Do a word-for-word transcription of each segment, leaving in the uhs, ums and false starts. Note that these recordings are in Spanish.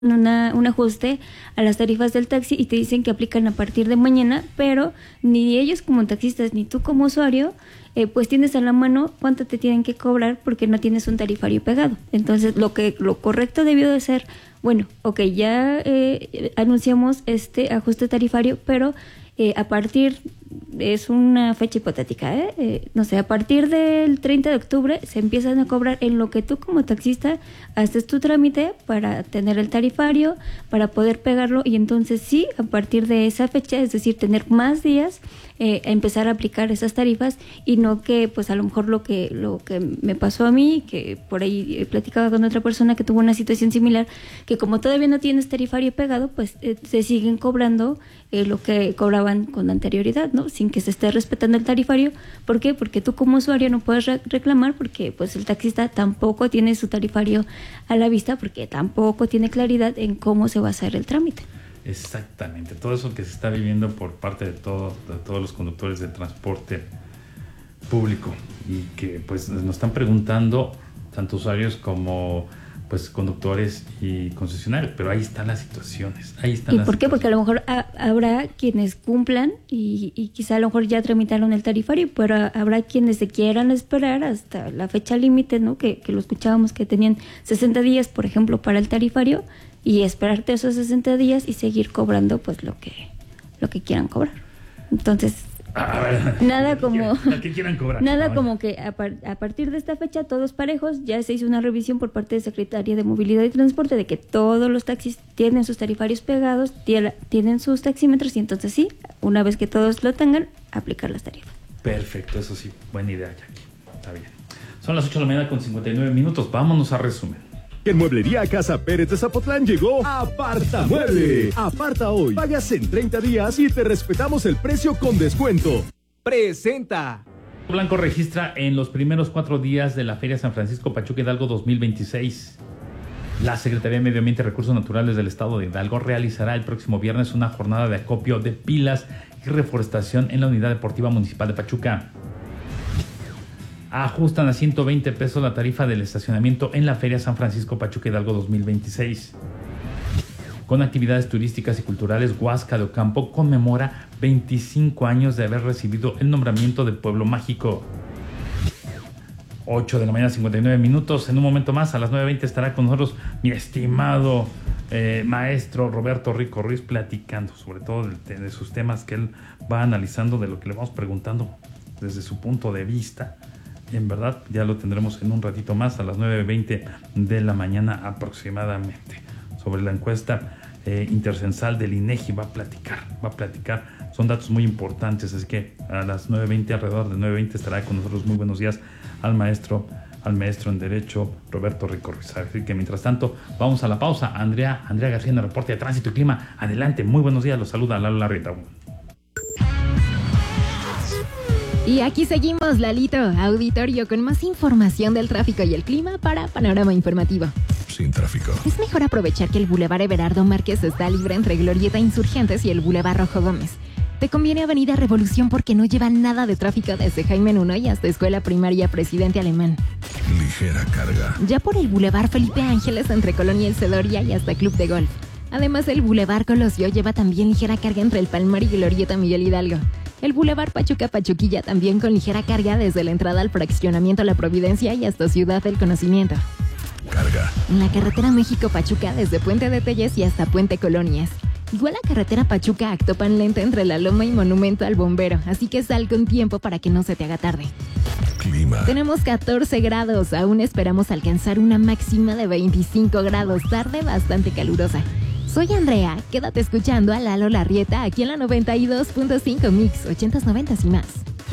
Una, un ajuste a las tarifas del taxi y te dicen que aplican a partir de mañana, pero ni ellos como taxistas ni tú como usuario eh, pues tienes a la mano cuánto te tienen que cobrar porque no tienes un tarifario pegado. Entonces lo que lo correcto debió de ser, bueno, ok, ya eh, anunciamos este ajuste tarifario, pero eh, a partir, es una fecha hipotética, ¿eh? Eh, no sé, a partir del treinta de octubre se empiezan a cobrar en lo que tú como taxista haces tu trámite para tener el tarifario, para poder pegarlo, y entonces sí, a partir de esa fecha, es decir, tener más días, eh, empezar a aplicar esas tarifas, y no que pues a lo mejor lo que lo que me pasó a mí, que por ahí platicaba con otra persona que tuvo una situación similar, que como todavía no tienes tarifario pegado, pues eh, se siguen cobrando eh, lo que cobraban con anterioridad, ¿no? Sin que se esté respetando el tarifario. ¿Por qué? Porque tú como usuario no puedes re- reclamar porque pues el taxista tampoco tiene su tarifario a la vista, porque tampoco tiene claridad en cómo se va a hacer el trámite. Exactamente, todo eso que se está viviendo por parte de, todo, de todos los conductores de transporte público, y que pues nos están preguntando tanto usuarios como pues conductores y concesionarios, pero ahí están las situaciones, ahí están ¿Y las por qué? situaciones. Porque a lo mejor ha, habrá quienes cumplan y, y quizá a lo mejor ya tramitaron el tarifario, pero habrá quienes se quieran esperar hasta la fecha límite, ¿no? Que, que lo escuchábamos, que tenían sesenta días, por ejemplo, para el tarifario, y esperarte esos sesenta días y seguir cobrando pues lo que lo que quieran cobrar. Entonces, A ver, nada ¿qué como quieran, ¿qué quieran cobrar? nada Ahora. como que a, par, a partir de esta fecha todos parejos. Ya se hizo una revisión por parte de Secretaría de Movilidad y Transporte de que todos los taxis tienen sus tarifarios pegados, tiene, tienen sus taxímetros, y entonces sí, una vez que todos lo tengan, aplicar las tarifas. Perfecto, eso sí, buena idea, Jackie. Está bien. Son las ocho de la mañana con cincuenta y nueve minutos. Vámonos a resumen. En Mueblería Casa Pérez de Zapotlán llegó Aparta Mueble. Aparta hoy, pagas en treinta días y te respetamos el precio con descuento. Presenta. Blanco registra en los primeros cuatro días de la Feria San Francisco Pachuca Hidalgo dos mil veintiséis. La Secretaría de Medio Ambiente y Recursos Naturales del Estado de Hidalgo realizará el próximo viernes una jornada de acopio de pilas y reforestación en la Unidad Deportiva Municipal de Pachuca. Ajustan a ciento veinte pesos la tarifa del estacionamiento en la Feria San Francisco Pachuca Hidalgo dos mil veintiséis. Con actividades turísticas y culturales, Huasca de Ocampo conmemora veinticinco años de haber recibido el nombramiento de Pueblo Mágico. ocho de la mañana, cincuenta y nueve minutos. En un momento más, a las nueve veinte, estará con nosotros mi estimado eh, maestro Roberto Rico Ruiz, platicando sobre todo de, de sus temas que él va analizando, de lo que le vamos preguntando desde su punto de vista. En verdad, ya lo tendremos en un ratito más, a las nueve veinte de la mañana aproximadamente. Sobre la encuesta eh, intercensal del INEGI va a platicar, va a platicar. Son datos muy importantes, así que a las nueve veinte, alrededor de nueve veinte, estará con nosotros. Muy buenos días al maestro, al maestro en Derecho, Roberto Rico Ruiz. Así que mientras tanto, vamos a la pausa. Andrea, Andrea García en el reporte de Tránsito y Clima. Adelante, muy buenos días, los saluda Lalo Larrieta. Y aquí seguimos, Lalito, auditorio, con más información del tráfico y el clima para Panorama Informativo. Sin tráfico. Es mejor aprovechar que el Boulevard Everardo Márquez está libre entre Glorieta Insurgentes y el Boulevard Rojo Gómez. Te conviene Avenida Revolución porque no lleva nada de tráfico desde Jaime Nuno y hasta Escuela Primaria Presidente Alemán. Ligera carga. Ya por el Boulevard Felipe Ángeles entre Colonia El Cedoria y hasta Club de Golf. Además, el Boulevard Colosio lleva también ligera carga entre el Palmar y Glorieta Miguel Hidalgo. El Boulevard Pachuca Pachuquilla también con ligera carga desde la entrada al fraccionamiento La Providencia y hasta Ciudad del Conocimiento. Carga. En la carretera México-Pachuca desde Puente de Telles y hasta Puente Colonias. Igual la carretera Pachuca-Actopan lenta entre La Loma y Monumento al Bombero, así que sal con tiempo para que no se te haga tarde. Clima. Tenemos catorce grados, aún esperamos alcanzar una máxima de veinticinco grados, tarde bastante calurosa. Soy Andrea, quédate escuchando a Lalo Larrieta aquí en la noventa y dos punto cinco Mix, ochentas, noventas y más.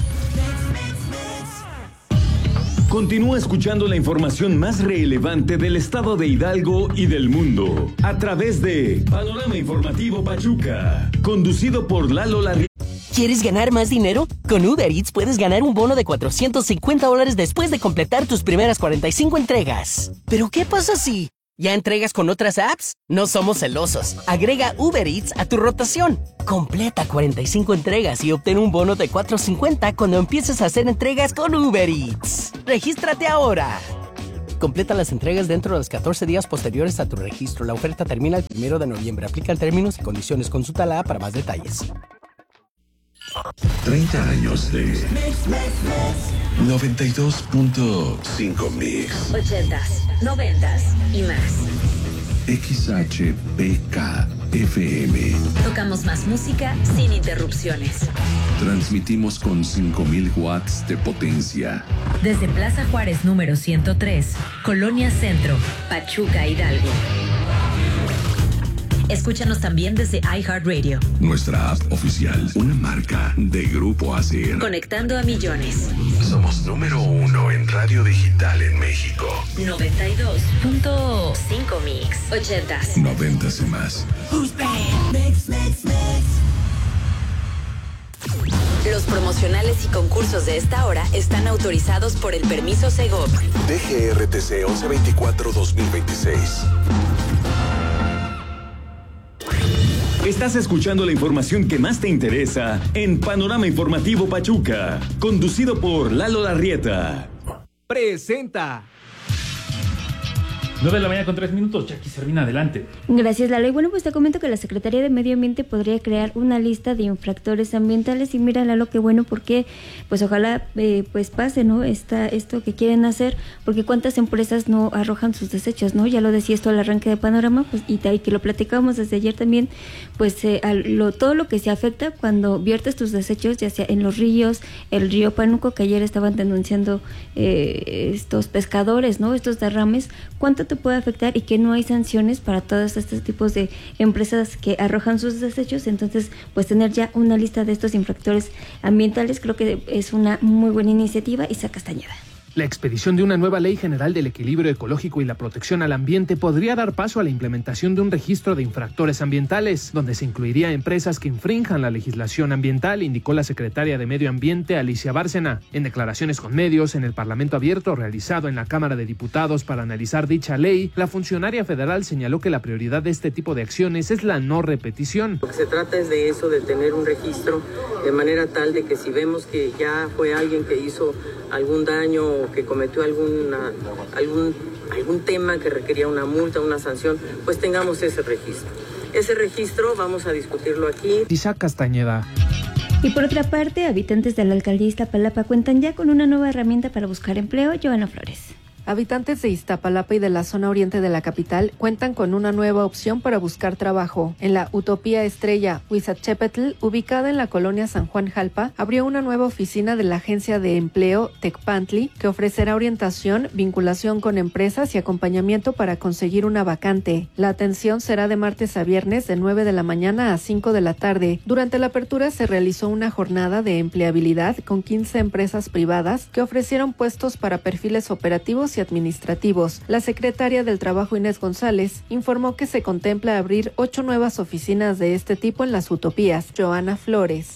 Continúa escuchando la información más relevante del estado de Hidalgo y del mundo a través de Panorama Informativo Pachuca, conducido por Lalo Larrieta. ¿Quieres ganar más dinero? Con Uber Eats puedes ganar un bono de cuatrocientos cincuenta dólares después de completar tus primeras cuarenta y cinco entregas. ¿Pero qué pasa si ya entregas con otras apps? No somos celosos. Agrega Uber Eats a tu rotación. Completa cuarenta y cinco entregas y obtén un bono de cuatrocientos cincuenta cuando empieces a hacer entregas con Uber Eats. ¡Regístrate ahora! Completa las entregas dentro de los catorce días posteriores a tu registro. La oferta termina el primero de noviembre. Aplican términos y condiciones. Consulta la A para más detalles. treinta años de noventa y dos punto cinco Mix. ochentas, noventas y más. X H P K F M. Tocamos más música sin interrupciones. Transmitimos con cinco mil watts de potencia. Desde Plaza Juárez número ciento tres, Colonia Centro, Pachuca, Hidalgo. Escúchanos también desde iHeartRadio. Nuestra app oficial, una marca de Grupo Asir. Conectando a millones. Somos número uno en radio digital en México. noventa y dos punto cinco Mix. ochentas. noventas y más. Mix, mix, mix. Los promocionales y concursos de esta hora están autorizados por el permiso Segov. D G R T C once veinticuatro dos mil veintiséis. Estás escuchando la información que más te interesa en Panorama Informativo Pachuca, conducido por Lalo Larrieta. Presenta. nueve de la mañana con tres minutos, Jackie Servina, adelante. Gracias, Lalo. Y bueno, pues te comento que la Secretaría de Medio Ambiente podría crear una lista de infractores ambientales. Y mira, Lalo, qué bueno, porque pues ojalá eh, pues pase, ¿no? Esta, esto que quieren hacer, porque cuántas empresas no arrojan sus desechos, ¿no? Ya lo decía esto al arranque de Panorama, pues y, y que lo platicábamos desde ayer también, pues eh, a lo, todo lo que se afecta cuando viertes tus desechos, ya sea en los ríos, el río Pánuco, que ayer estaban denunciando eh, estos pescadores, ¿no? Estos derrames, cuánto te puede afectar y que no hay sanciones para todos estos tipos de empresas que arrojan sus desechos. Entonces, pues tener ya una lista de estos infractores ambientales creo que es una muy buena iniciativa. Isa Castañeda. La expedición de una nueva ley general del equilibrio ecológico y la protección al ambiente podría dar paso a la implementación de un registro de infractores ambientales, donde se incluiría empresas que infrinjan la legislación ambiental, indicó la secretaria de Medio Ambiente, Alicia Bárcena. En declaraciones con medios en el Parlamento Abierto realizado en la Cámara de Diputados para analizar dicha ley, la funcionaria federal señaló que la prioridad de este tipo de acciones es la no repetición. Lo que se trata es de eso, de tener un registro de manera tal de que si vemos que ya fue alguien que hizo algún daño o que cometió alguna, algún, algún tema que requería una multa, una sanción, pues tengamos ese registro. Ese registro vamos a discutirlo aquí. Isa Castañeda. Y por otra parte, habitantes de la alcaldía Iztapalapa cuentan ya con una nueva herramienta para buscar empleo. Joana Flores. Habitantes de Iztapalapa y de la zona oriente de la capital cuentan con una nueva opción para buscar trabajo. En la Utopía Estrella Huizachepetl, ubicada en la colonia San Juan Jalpa, abrió una nueva oficina de la agencia de empleo Tecpantli, que ofrecerá orientación, vinculación con empresas y acompañamiento para conseguir una vacante. La atención será de martes a viernes de nueve de la mañana a cinco de la tarde. Durante la apertura se realizó una jornada de empleabilidad con quince empresas privadas que ofrecieron puestos para perfiles operativos y administrativos. La secretaria del Trabajo, Inés González, informó que se contempla abrir ocho nuevas oficinas de este tipo en las Utopías. Joana Flores.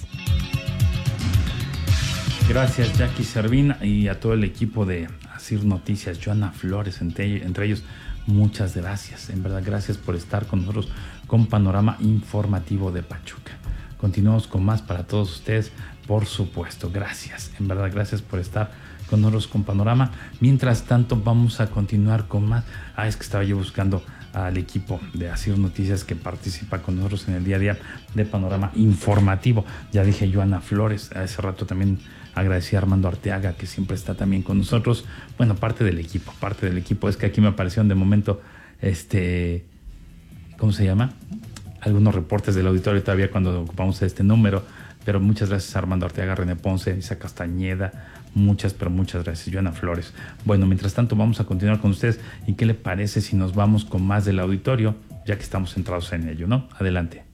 Gracias, Jackie Servín, y a todo el equipo de Asir Noticias. Joana Flores, entre, entre ellos, muchas gracias. En verdad, gracias por estar con nosotros con Panorama Informativo de Pachuca. Continuamos con más para todos ustedes, por supuesto. Gracias, en verdad, gracias por estar con nosotros con Panorama. Mientras tanto, vamos a continuar con más. Ah, es que estaba yo buscando al equipo de Asir Noticias que participa con nosotros en el día a día de Panorama Informativo. Ya dije Joana Flores, hace rato también agradecí a Armando Arteaga, que siempre está también con nosotros. Bueno, parte del equipo, parte del equipo. Es que aquí me aparecieron de momento, este, ¿cómo se llama? Algunos reportes del auditorio todavía cuando ocupamos este número. Pero muchas gracias a Armando Arteaga, René Ponce, Isa Castañeda, muchas, pero muchas gracias, Joana Flores. Bueno, mientras tanto vamos a continuar con ustedes. ¿Y qué le parece si nos vamos con más del auditorio, ya que estamos centrados en ello, ¿no? Adelante.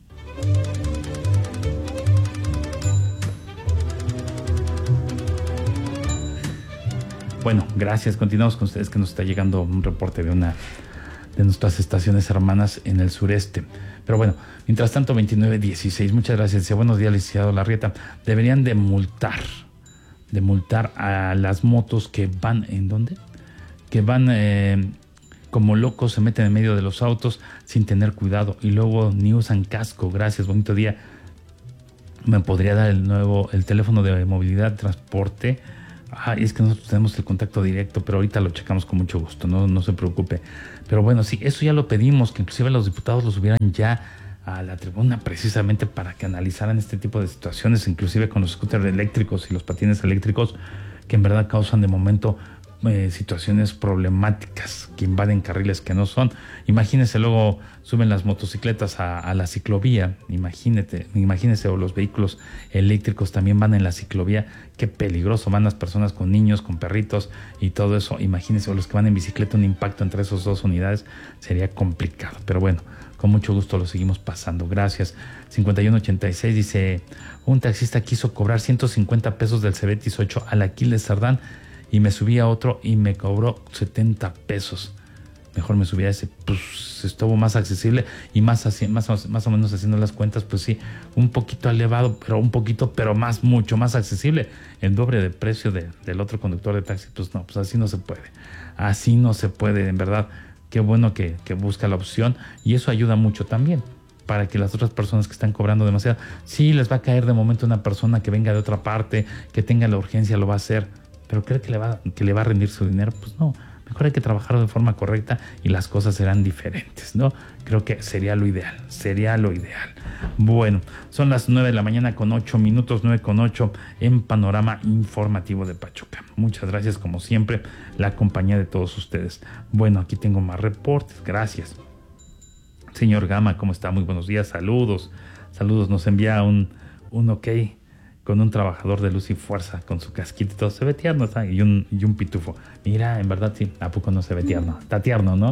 Bueno, gracias. Continuamos con ustedes, que nos está llegando un reporte de una de nuestras estaciones hermanas en el sureste. Pero bueno, mientras tanto, veintinueve dieciséis, muchas gracias. Dice, buenos días, licenciado Larrieta. Deberían de multar, de multar a las motos que van, ¿en dónde? Que van eh, como locos, se meten en medio de los autos sin tener cuidado y luego ni usan casco. Gracias, bonito día. ¿Me podría dar el nuevo, el teléfono de movilidad, transporte Ah, es que nosotros tenemos el contacto directo, pero ahorita lo checamos con mucho gusto, no, no se preocupe. Pero bueno, sí, eso ya lo pedimos, que inclusive los diputados lo subieran ya a la tribuna precisamente para que analizaran este tipo de situaciones, inclusive con los scooters eléctricos y los patines eléctricos, que en verdad causan de momento eh, situaciones problemáticas, que invaden carriles que no son. Imagínense, luego suben las motocicletas a, a la ciclovía, imagínate, imagínense, o los vehículos eléctricos también van en la ciclovía, qué peligroso, van las personas con niños, con perritos y todo eso, imagínense, o los que van en bicicleta, un impacto entre esas dos unidades sería complicado, pero bueno, con mucho gusto lo seguimos pasando. Gracias. cincuenta y uno ochenta y seis dice, un taxista quiso cobrar ciento cincuenta pesos del Cebetis ocho al Aquiles Cerdán y me subí a otro y me cobró setenta pesos. Mejor me subí a ese, pues estuvo más accesible y más, así, más, más o menos haciendo las cuentas, pues sí, un poquito elevado, pero un poquito, pero más, mucho más accesible. El doble de precio de, del otro conductor de taxi, pues no, pues así no se puede. Así no se puede, en verdad. Qué bueno que, que busca la opción y eso ayuda mucho también para que las otras personas que están cobrando demasiado, sí les va a caer de momento una persona que venga de otra parte, que tenga la urgencia, lo va a hacer, pero cree que le va, que le va a rendir su dinero, pues no, mejor hay que trabajar de forma correcta y las cosas serán diferentes, ¿no? Creo que sería lo ideal, sería lo ideal. Bueno, son las nueve de la mañana con ocho minutos, nueve con ocho en Panorama Informativo de Pachuca. Muchas gracias, como siempre, la compañía de todos ustedes. Bueno, aquí tengo más reportes, gracias. Señor Gama, ¿cómo está? Muy buenos días, saludos. Saludos, nos envía un, un ok con un trabajador de Luz y Fuerza, con su casquito y todo. Se ve tierno, ¿está? Y un, y un pitufo. Mira, en verdad sí, ¿a poco no se ve tierno? Está tierno, ¿no?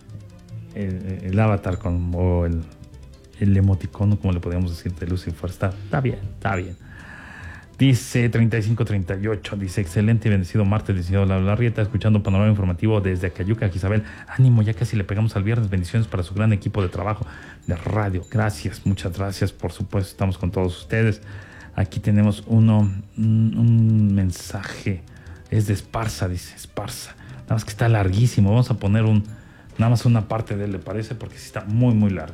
El, el avatar con, o el, el emoticono, como le podríamos decir, de Luz y Fuerza. Está, está bien, está bien. Dice treinta y cinco treinta y ocho, dice, excelente y bendecido martes, licenciado Larrieta, escuchando Panorama Informativo desde Acayuca, Isabel. Ánimo, ya casi le pegamos al viernes. Bendiciones para su gran equipo de trabajo de radio. Gracias, muchas gracias, por supuesto, estamos con todos ustedes. Aquí tenemos uno, un, un mensaje, es de Esparza, dice Esparza. Nada más que está larguísimo, vamos a poner un, nada más una parte de él, ¿le parece? Porque sí está muy, muy largo.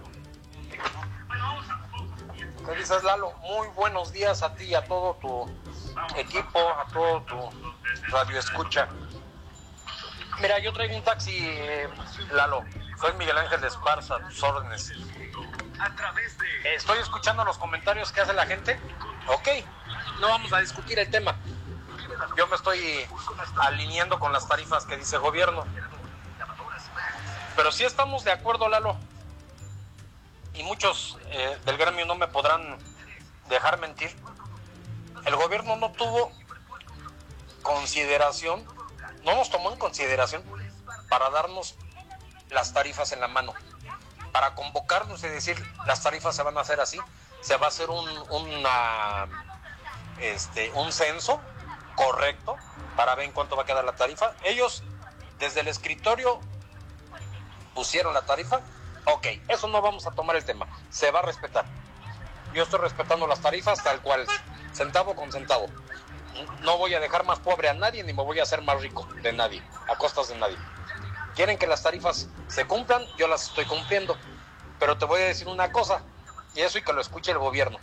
¿Qué dices, Lalo? Muy buenos días a ti y a todo tu equipo, a todo tu radio escucha. Mira, yo traigo un taxi, eh, Lalo. Soy Miguel Ángel de Esparza, a tus órdenes. Estoy escuchando los comentarios que hace la gente. Ok, no vamos a discutir el tema. Yo me estoy alineando con las tarifas que dice el gobierno. Pero sí estamos de acuerdo, Lalo. Y muchos eh, del gremio no me podrán dejar mentir. El gobierno no tuvo consideración, no nos tomó en consideración para darnos las tarifas en la mano, para convocarnos y decir, las tarifas se van a hacer así, se va a hacer un, una, este, un censo correcto para ver en cuánto va a quedar la tarifa. Ellos desde el escritorio pusieron la tarifa. Ok, eso no vamos a tomar el tema, se va a respetar. Yo estoy respetando las tarifas tal cual, centavo con centavo. No voy a dejar más pobre a nadie, ni me voy a hacer más rico de nadie, a costas de nadie. Quieren que las tarifas se cumplan, yo las estoy cumpliendo. Pero te voy a decir una cosa, y eso y que lo escuche el gobierno.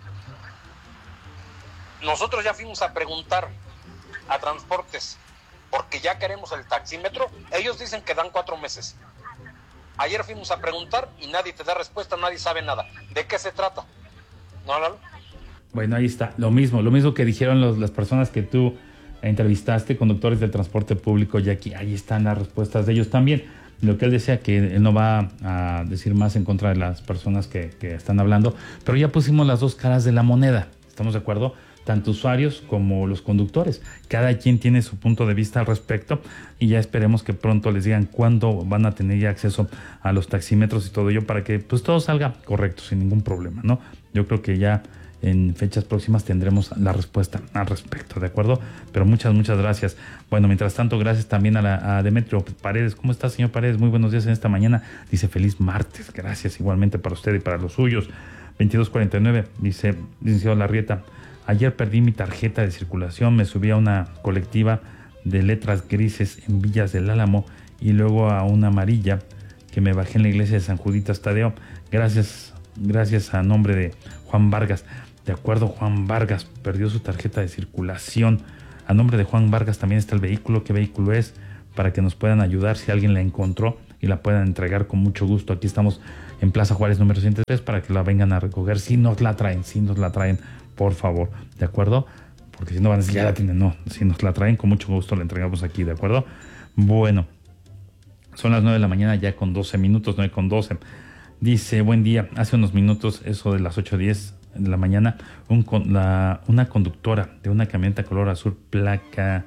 Nosotros ya fuimos a preguntar a Transportes, porque ya queremos el taxímetro. Ellos dicen que dan cuatro meses. Ayer fuimos a preguntar y nadie te da respuesta, nadie sabe nada. ¿De qué se trata? ¿No, Lalo? Bueno, ahí está, lo mismo, lo mismo que dijeron los, las personas que tú entrevistaste, conductores del transporte público, y aquí, ahí están las respuestas de ellos también. Lo que él decía, que él no va a decir más en contra de las personas que, que están hablando, pero ya pusimos las dos caras de la moneda, ¿estamos de acuerdo? Tanto usuarios como los conductores. Cada quien tiene su punto de vista al respecto y ya esperemos que pronto les digan cuándo van a tener ya acceso a los taxímetros y todo ello para que pues todo salga correcto, sin ningún problema, ¿no? Yo creo que ya en fechas próximas tendremos la respuesta al respecto, ¿de acuerdo? Pero muchas, muchas gracias. Bueno, mientras tanto, gracias también a, la, a Demetrio Paredes. ¿Cómo está, señor Paredes? Muy buenos días en esta mañana. Dice, feliz martes. Gracias igualmente para usted y para los suyos. veintidós cuarenta y nueve, dice, licenciado Larrieta, ayer perdí mi tarjeta de circulación, me subí a una colectiva de letras grises en Villas del Álamo y luego a una amarilla que me bajé en la iglesia de San Juditas Tadeo. Gracias, gracias a nombre de Juan Vargas. De acuerdo, Juan Vargas perdió su tarjeta de circulación. A nombre de Juan Vargas también está el vehículo. ¿Qué vehículo es? Para que nos puedan ayudar si alguien la encontró y la puedan entregar con mucho gusto. Aquí estamos en Plaza Juárez número ciento tres para que la vengan a recoger. Si nos la traen, si nos la traen, por favor, ¿de acuerdo? Porque si no van a decir, ya la tienen. No, si nos la traen, con mucho gusto la entregamos aquí, ¿de acuerdo? Bueno, son las nueve de la mañana ya con doce minutos, nueve con doce. Dice, buen día, hace unos minutos, eso de las ocho diez de la mañana, un, la, una conductora de una camioneta color azul, placa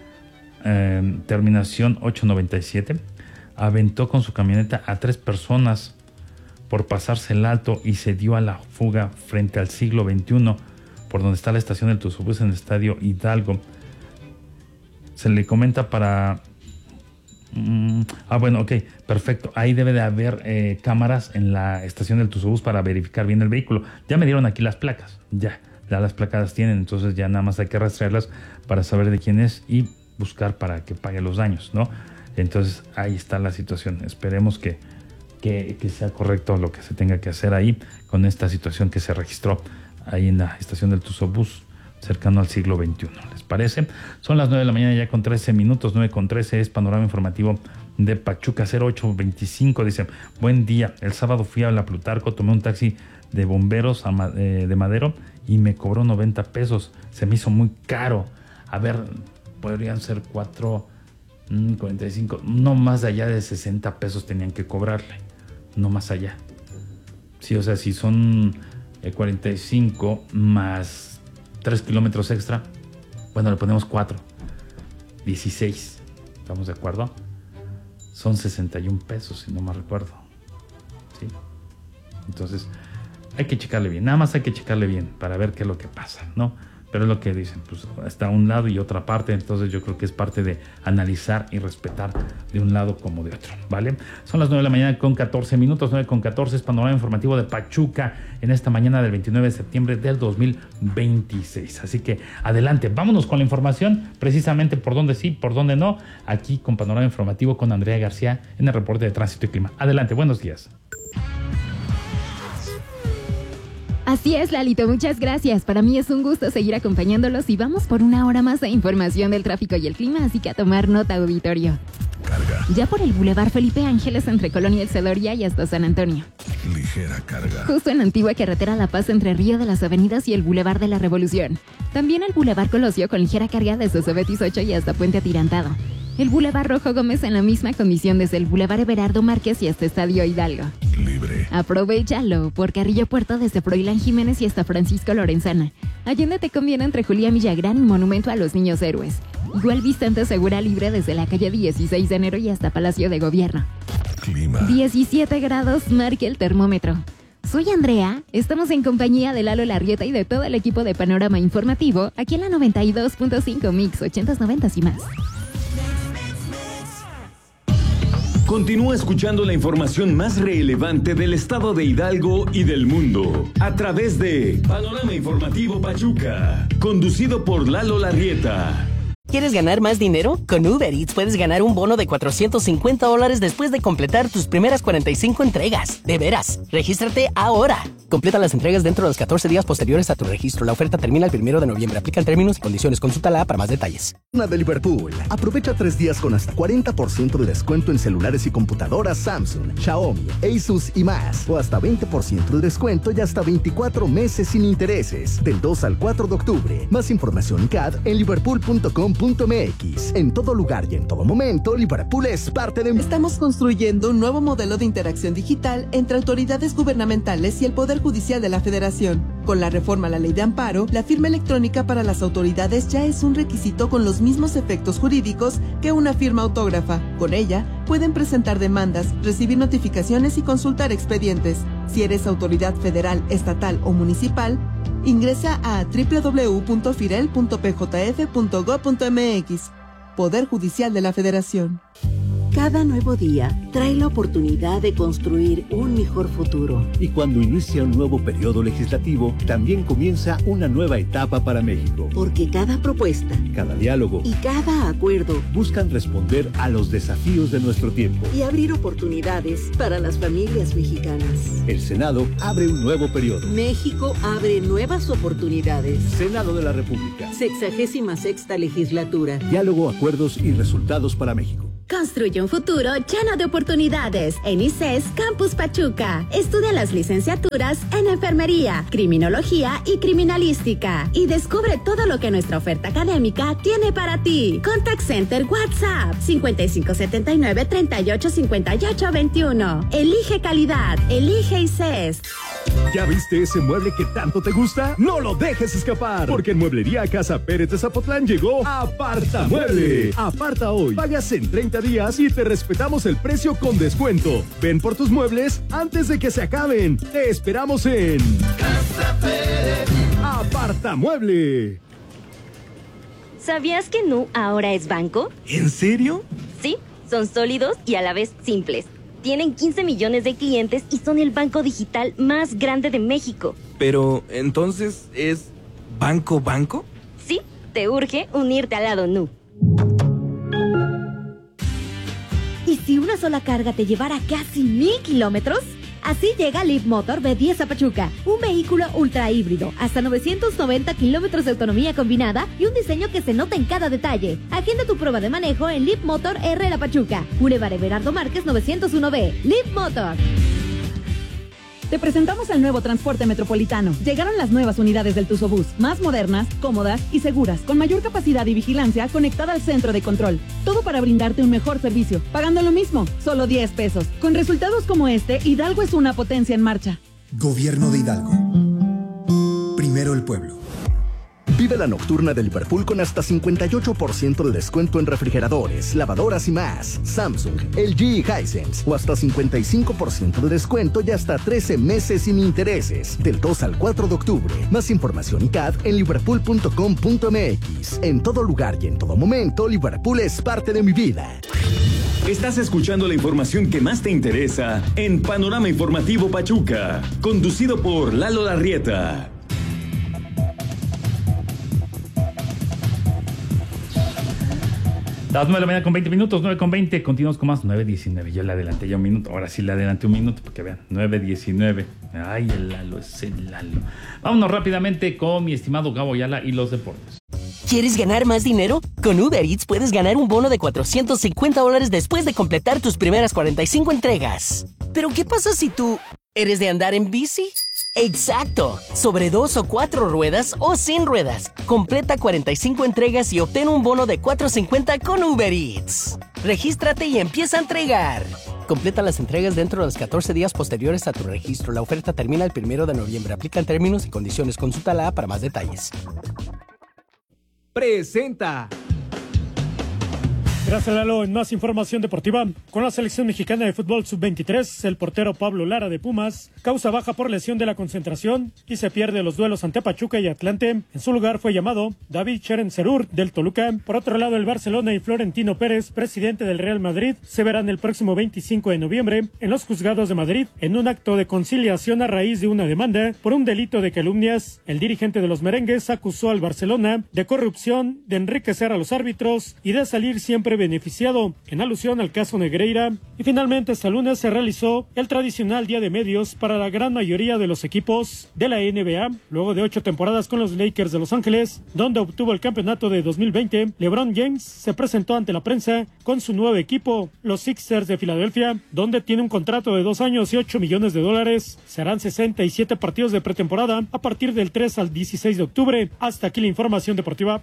eh, terminación ocho noventa y siete, aventó con su camioneta a tres personas por pasarse el alto y se dio a la fuga frente al siglo veintiuno, por donde está la estación del Tuzobús en el Estadio Hidalgo. Se le comenta para... Mm, ah, bueno, ok, perfecto. Ahí debe de haber eh, cámaras en la estación del Tuzobús para verificar bien el vehículo. Ya me dieron aquí las placas, ya, ya las placas las tienen, entonces ya nada más hay que rastrearlas para saber de quién es y buscar para que pague los daños, ¿no? Entonces ahí está la situación. Esperemos que, que, que sea correcto lo que se tenga que hacer ahí con esta situación que se registró ahí en la estación del Tuzobús cercano al siglo veintiuno. ¿Les parece? Son las nueve de la mañana ya con trece minutos, nueve con trece, es Panorama Informativo de Pachuca. Cero ocho veinticinco dice, buen día, el sábado fui a la Plutarco, tomé un taxi de bomberos a, eh, de Madero y me cobró noventa pesos, se me hizo muy caro. A ver, podrían ser cuatro, cuarenta y cinco, no más allá de sesenta pesos tenían que cobrarle, no más allá. Sí, o sea, si son eh, cuarenta y cinco más tres kilómetros extra, bueno, le ponemos cuatro, dieciséis, ¿estamos de acuerdo? Son sesenta y un pesos, si no me recuerdo. ¿Sí? Entonces, hay que checarle bien, nada más hay que checarle bien para ver qué es lo que pasa, ¿no? Pero es lo que dicen, pues está un lado y otra parte, entonces yo creo que es parte de analizar y respetar de un lado como de otro, ¿vale? Son las nueve de la mañana con catorce minutos, nueve con catorce, es Panorama Informativo de Pachuca en esta mañana del veintinueve de septiembre del dos mil veintiséis. Así que adelante, vámonos con la información, precisamente por dónde sí, por dónde no, aquí con Panorama Informativo con Andrea García en el reporte de Tránsito y Clima. Adelante, buenos días. Así es, Lalito, muchas gracias. Para mí es un gusto seguir acompañándolos y vamos por una hora más de información del tráfico y el clima, así que a tomar nota, auditorio. Carga. Ya por el Boulevard Felipe Ángeles entre Colonia El Cedoria y hasta San Antonio. Ligera carga. Justo en Antigua Carretera La Paz entre Río de las Avenidas y el Boulevard de la Revolución. También el Boulevard Colosio con ligera carga desde Sobetis ocho y hasta Puente Atirantado. El Boulevard Rojo Gómez en la misma condición desde el Boulevard Everardo Márquez y hasta Estadio Hidalgo. Libre. Aprovechalo por Carrillo Puerto desde Froilán Jiménez y hasta Francisco Lorenzana. Allende te conviene entre Julián Villagrán y Monumento a los Niños Héroes. Igual Vistante Segura Libre desde la calle dieciséis de enero y hasta Palacio de Gobierno. Clima. diecisiete grados marca el termómetro. Soy Andrea, estamos en compañía de Lalo Larrieta y de todo el equipo de Panorama Informativo, aquí en la noventa y dos punto cinco Mix, ochentas, noventas y más. Continúa escuchando la información más relevante del estado de Hidalgo y del mundo a través de Panorama Informativo Pachuca, conducido por Lalo Larrieta. ¿Quieres ganar más dinero? Con Uber Eats puedes ganar un bono de cuatrocientos cincuenta dólares después de completar tus primeras cuarenta y cinco entregas. De veras, regístrate ahora. Completa las entregas dentro de los catorce días posteriores a tu registro. La oferta termina el primero de noviembre. Aplican términos y condiciones. Consúltala para más detalles. De Liverpool. Aprovecha tres días con hasta cuarenta por ciento de descuento en celulares y computadoras Samsung, Xiaomi, Asus y más. O hasta veinte por ciento de descuento y hasta veinticuatro meses sin intereses. Del dos al cuatro de octubre. Más información C A D en liverpool punto com punto m x. En todo lugar y en todo momento, Liverpool es parte de... Estamos construyendo un nuevo modelo de interacción digital entre autoridades gubernamentales y el Poder Judicial de la Federación. Con la reforma a la Ley de Amparo, la firma electrónica para las autoridades ya es un requisito con los mismos efectos jurídicos que una firma autógrafa. Con ella, pueden presentar demandas, recibir notificaciones y consultar expedientes. Si eres autoridad federal, estatal o municipal, ingresa a doble u doble u doble u punto firel punto p j f punto gob punto m x. Poder Judicial de la Federación. Cada nuevo día trae la oportunidad de construir un mejor futuro. Y cuando inicia un nuevo periodo legislativo, también comienza una nueva etapa para México. Porque cada propuesta, cada diálogo y cada acuerdo buscan responder a los desafíos de nuestro tiempo y abrir oportunidades para las familias mexicanas. El Senado abre un nuevo periodo. México abre nuevas oportunidades. Senado de la República. Sexagésima sexta legislatura. Diálogo, acuerdos y resultados para México. Construye un futuro lleno de oportunidades en I C E S Campus Pachuca. Estudia las licenciaturas en Enfermería, Criminología y Criminalística. Y descubre todo lo que nuestra oferta académica tiene para ti. Contact Center WhatsApp cincuenta y cinco setenta y nueve treinta y ocho cincuenta y ocho veintiuno. Elige calidad. Elige I C E S. ¿Ya viste ese mueble que tanto te gusta? No lo dejes escapar, porque en Mueblería Casa Pérez de Zapotlán llegó Aparta Mueble. Aparta hoy, pagas en treinta días y te respetamos el precio con descuento. Ven por tus muebles antes de que se acaben. Te esperamos en Casa Pérez. Aparta Mueble. ¿Sabías que Nu ahora es banco? ¿En serio? Sí, son sólidos y a la vez simples. Tienen quince millones de clientes y son el banco digital más grande de México. Pero, ¿entonces es banco banco? Sí, te urge unirte al lado Nu. ¿Y si una sola carga te llevara casi mil kilómetros? Así llega Leap Motor B diez a Pachuca, un vehículo ultra híbrido, hasta novecientos noventa kilómetros de autonomía combinada y un diseño que se nota en cada detalle. Agenda tu prueba de manejo en Leap Motor R La Pachuca, Boulevard Everardo Márquez novecientos uno B. Leap Motor. Te presentamos el nuevo transporte metropolitano. Llegaron las nuevas unidades del Tuzobús, más modernas, cómodas y seguras, con mayor capacidad y vigilancia conectada al centro de control. Todo para brindarte un mejor servicio, pagando lo mismo, solo diez pesos. Con resultados como este, Hidalgo es una potencia en marcha. Gobierno de Hidalgo. Primero el pueblo. Vive la nocturna de Liverpool con hasta cincuenta y ocho por ciento de descuento en refrigeradores, lavadoras y más. Samsung, L G y Hisense. O hasta cincuenta y cinco por ciento de descuento y hasta trece meses sin intereses. Del dos al cuatro de octubre. Más información y C A D en liverpool punto com punto m x. En todo lugar y en todo momento, Liverpool es parte de mi vida. Estás escuchando la información que más te interesa en Panorama Informativo Pachuca. Conducido por Lalo Larrieta. Las nueve de la mañana con veinte minutos, nueve con veinte, continuamos con más, nueve diecinueve, yo le adelanté ya un minuto, ahora sí le adelanté un minuto, porque vean, nueve diecinueve, ay, el Lalo, es el Lalo. Vámonos rápidamente con mi estimado Gabo Ayala y los deportes. ¿Quieres ganar más dinero? Con Uber Eats puedes ganar un bono de cuatrocientos cincuenta dólares después de completar tus primeras cuarenta y cinco entregas. ¿Pero qué pasa si tú eres de andar en bici? ¡Exacto! Sobre dos o cuatro ruedas o sin ruedas. Completa cuarenta y cinco entregas y obtén un bono de cuatrocientos cincuenta con Uber Eats. Regístrate y empieza a entregar. Completa las entregas dentro de los catorce días posteriores a tu registro. La oferta termina el primero de noviembre. Aplican términos y condiciones. Consulta la A para más detalles. Presenta. Gracias, Lalo. En más información deportiva, con la selección mexicana de fútbol sub veintitrés, el portero Pablo Lara de Pumas causa baja por lesión de la concentración y se pierde los duelos ante Pachuca y Atlante. En su lugar fue llamado David Cherencerur del Toluca. Por otro lado, el Barcelona y Florentino Pérez, presidente del Real Madrid, se verán el próximo veinticinco de noviembre en los juzgados de Madrid en un acto de conciliación a raíz de una demanda por un delito de calumnias. El dirigente de los merengues acusó al Barcelona de corrupción, de enriquecer a los árbitros y de salir siempre beneficiado, en alusión al caso Negreira. Y finalmente este lunes se realizó el tradicional día de medios para la gran mayoría de los equipos de la N B A. Luego de ocho temporadas con los Lakers de Los Ángeles, donde obtuvo el campeonato de dos mil veinte, LeBron James se presentó ante la prensa con su nuevo equipo, los Sixers de Filadelfia, donde tiene un contrato de dos años y ocho millones de dólares. Serán sesenta y siete partidos de pretemporada a partir del tres al dieciséis de octubre. Hasta aquí la información deportiva.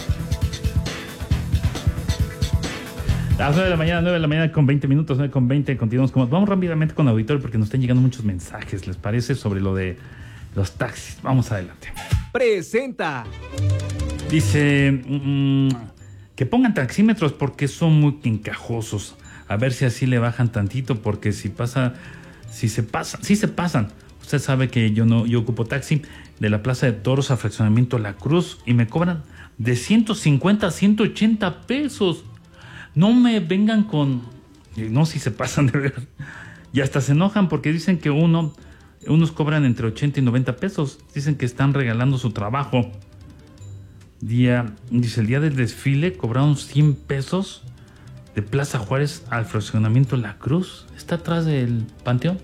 A las nueve de la mañana, nueve de la mañana con veinte minutos, nueve con veinte, continuamos con... Vamos rápidamente con el auditorio porque nos están llegando muchos mensajes, ¿les parece? Sobre lo de los taxis. Vamos adelante. Presenta. Dice mmm, que pongan taxímetros porque son muy encajosos. A ver si así le bajan tantito, porque si pasa, si se pasan, si se pasan. Usted sabe que yo no, yo ocupo taxi de la Plaza de Toros a Fraccionamiento La Cruz y me cobran de ciento cincuenta a ciento ochenta pesos. No me vengan con No, si se pasan de ver. Y hasta se enojan porque dicen que uno, unos cobran entre ochenta y noventa pesos. Dicen que están regalando su trabajo. Día, dice, el día del desfile cobraron cien pesos de Plaza Juárez al fraccionamiento La Cruz. ¿Está atrás del Panteón?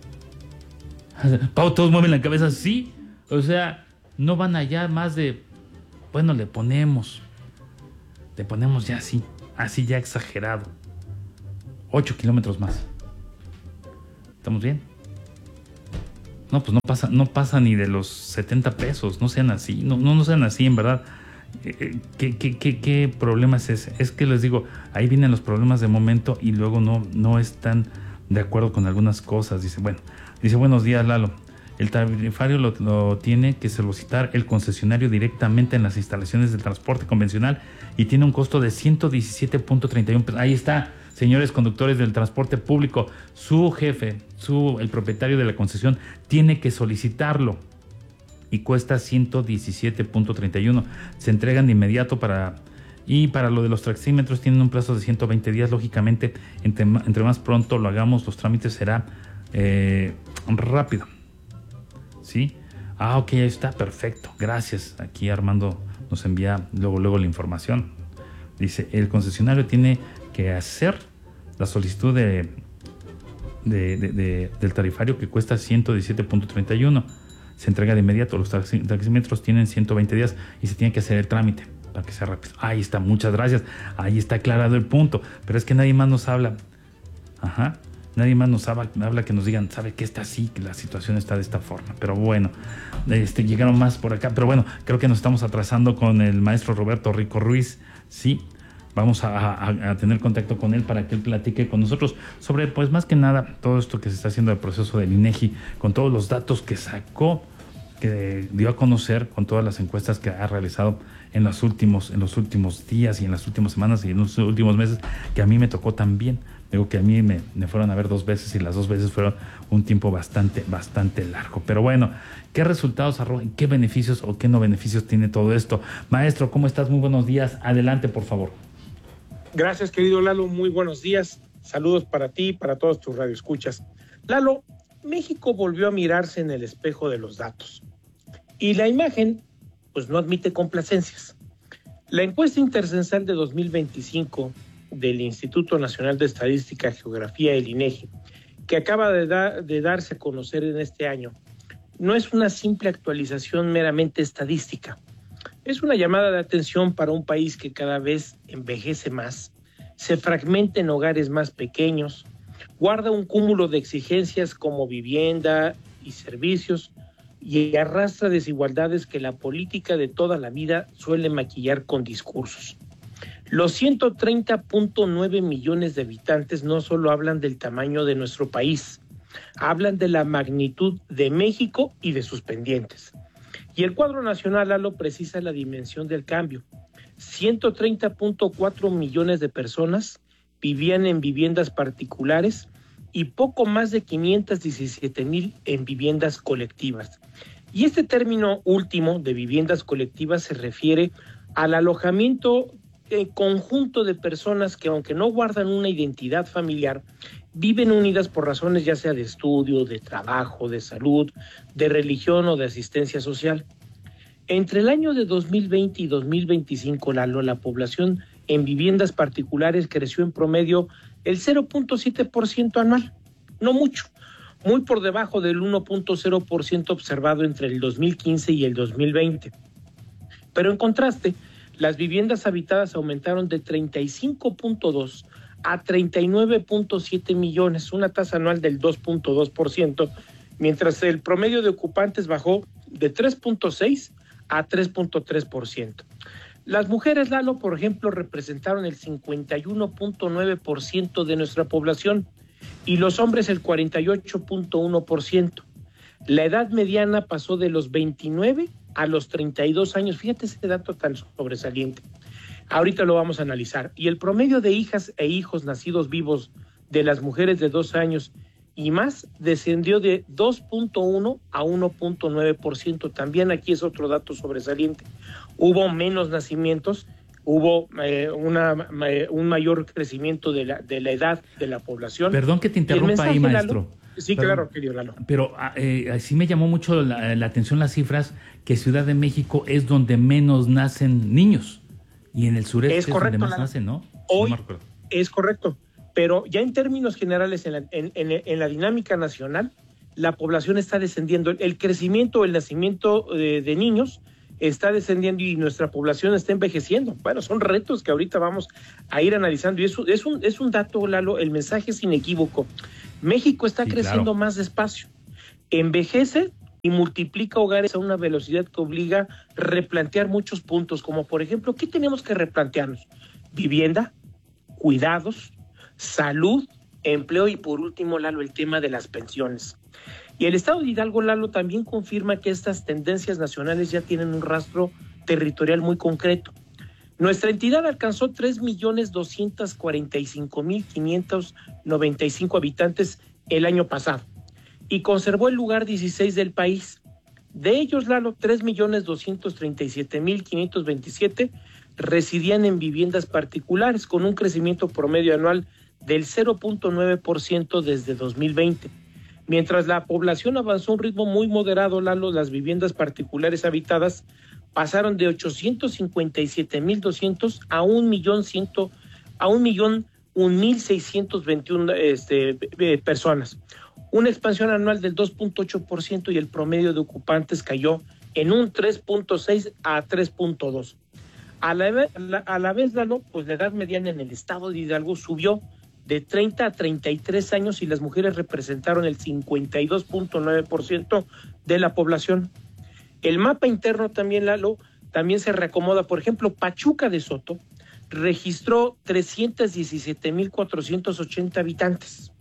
Pau, todos mueven la cabeza así. O sea, no van allá más de... Bueno, le ponemos... Le ponemos ya así. Así ya exagerado. ocho kilómetros más. ¿Estamos bien? No, pues no pasa, no pasa ni de los setenta pesos. No sean así. No, no, no sean así, en verdad. Eh, ¿qué, qué, qué, ¿Qué problema es ese? Es que les digo, ahí vienen los problemas de momento y luego no, no están de acuerdo con algunas cosas. Dice, bueno, dice, buenos días, Lalo. El tarifario lo, lo tiene que solicitar el concesionario directamente en las instalaciones del transporte convencional y tiene un costo de ciento diecisiete punto treinta y uno pesos. Ahí está, señores conductores del transporte público, su jefe, su, el propietario de la concesión, tiene que solicitarlo y cuesta ciento diecisiete punto treinta y uno. Se entregan de inmediato para... Y para lo de los taxímetros tienen un plazo de ciento veinte días. Lógicamente, entre, entre más pronto lo hagamos, los trámites será eh, rápido. ¿Sí? Ah, ok, ahí está, perfecto. Gracias. Aquí Armando nos envía luego, luego la información. Dice, el concesionario tiene que hacer la solicitud de, de, de, de, del tarifario que cuesta ciento diecisiete punto treinta y uno. Se entrega de inmediato. Los taxi, taxímetros tienen ciento veinte días y se tiene que hacer el trámite para que sea rápido. Ahí está, muchas gracias. Ahí está aclarado el punto. Pero es que nadie más nos habla. Ajá. Nadie más nos habla, habla que nos digan, sabe que está así, que la situación está de esta forma. Pero bueno, este, llegaron más por acá. Pero bueno, creo que nos estamos atrasando con el maestro Roberto Rico Ruiz. Sí, vamos a, a, a tener contacto con él para que él platique con nosotros sobre, pues más que nada, todo esto que se está haciendo del proceso del INEGI, con todos los datos que sacó, que dio a conocer, con todas las encuestas que ha realizado en los últimos, en los últimos días y en las últimas semanas y en los últimos meses, que a mí me tocó también. Digo que a mí me, me fueron a ver dos veces y las dos veces fueron un tiempo bastante, bastante largo. Pero bueno, ¿qué resultados arrojan? ¿Qué beneficios o qué no beneficios tiene todo esto? Maestro, ¿cómo estás? Muy buenos días. Adelante, por favor. Gracias, querido Lalo. Muy buenos días. Saludos para ti y para todos tus radioescuchas. Lalo, México volvió a mirarse en el espejo de los datos. Y la imagen, pues no admite complacencias. La encuesta intercensal de dos mil veinticinco del Instituto Nacional de Estadística y Geografía, el INEGI, que acaba de, da, de darse a conocer en este año, no es una simple actualización meramente estadística. Es una llamada de atención para un país que cada vez envejece más, se fragmenta en hogares más pequeños, guarda un cúmulo de exigencias como vivienda y servicios y arrastra desigualdades que la política de toda la vida suele maquillar con discursos. Los ciento treinta punto nueve millones de habitantes no solo hablan del tamaño de nuestro país, hablan de la magnitud de México y de sus pendientes. Y el cuadro nacional, Lalo, precisa la dimensión del cambio. ciento treinta punto cuatro millones de personas vivían en viviendas particulares y poco más de quinientos diecisiete mil en viviendas colectivas. Y este término último de viviendas colectivas se refiere al alojamiento eh, conjunto de personas que, aunque no guardan una identidad familiar, viven unidas por razones ya sea de estudio, de trabajo, de salud, de religión o de asistencia social. Entre el año de dos mil veinte y dos mil veinticinco, la, la población en viviendas particulares creció en promedio el cero punto siete por ciento anual, no mucho, muy por debajo del uno punto cero por ciento observado entre el dos mil quince y el dos mil veinte. Pero en contraste, las viviendas habitadas aumentaron de treinta y cinco punto dos a treinta y nueve punto siete millones, una tasa anual del dos punto dos por ciento, mientras el promedio de ocupantes bajó de tres punto seis a tres punto tres por ciento. Las mujeres, Lalo, por ejemplo, representaron el cincuenta y uno punto nueve por ciento de nuestra población y los hombres el cuarenta y ocho punto uno por ciento. La edad mediana pasó de los veintinueve a los treinta y dos años. Fíjate ese dato tan sobresaliente. Ahorita lo vamos a analizar. Y el promedio de hijas e hijos nacidos vivos de las mujeres de dos años y más descendió de dos punto uno a uno punto nueve por ciento. También aquí es otro dato sobresaliente. Hubo menos nacimientos, hubo eh, una, eh, un mayor crecimiento de la, de la edad de la población. Perdón que te interrumpa ahí, maestro. Lalo, sí, Perdón. claro, querido Lalo. Pero eh, sí me llamó mucho la, la atención las cifras que Ciudad de México es donde menos nacen niños y en el sureste es, correcto, es donde más Lalo. nacen, ¿no? Hoy no es correcto, pero ya en términos generales en la, en, en, en la dinámica nacional, la población está descendiendo. El crecimiento, el nacimiento de, de niños está descendiendo y nuestra población está envejeciendo. Bueno, son retos que ahorita vamos a ir analizando y eso es un, es un dato, Lalo, el mensaje es inequívoco. México está sí, creciendo claro. más despacio, envejece y multiplica hogares a una velocidad que obliga a replantear muchos puntos, como por ejemplo, ¿qué tenemos que replantearnos? Vivienda, cuidados, salud, empleo y por último, Lalo, el tema de las pensiones. Y el Estado de Hidalgo, Lalo, también confirma que estas tendencias nacionales ya tienen un rastro territorial muy concreto. Nuestra entidad alcanzó tres millones doscientos cuarenta y cinco mil quinientos noventa y cinco habitantes el año pasado y conservó el lugar dieciséis del país. De ellos, Lalo, tres millones doscientos treinta y siete mil quinientos veintisiete residían en viviendas particulares con un crecimiento promedio anual del cero punto nueve por ciento desde dos mil veinte. Mientras la población avanzó a un ritmo muy moderado, Lalo, las viviendas particulares habitadas pasaron de ochocientos cincuenta y siete mil doscientos a un millón ciento a un millón un mil seiscientos veintiuno este, eh, personas. Una expansión anual del dos punto ocho por ciento y el promedio de ocupantes cayó en un tres punto seis a tres punto dos. A la, a la vez, Lalo, pues la edad mediana en el estado de Hidalgo subió de treinta a treinta y tres años y las mujeres representaron el cincuenta y dos punto nueve por ciento de la población. El mapa interno también, Lalo, también se reacomoda. Por ejemplo, Pachuca de Soto registró trescientos diecisiete mil cuatrocientos ochenta habitantes.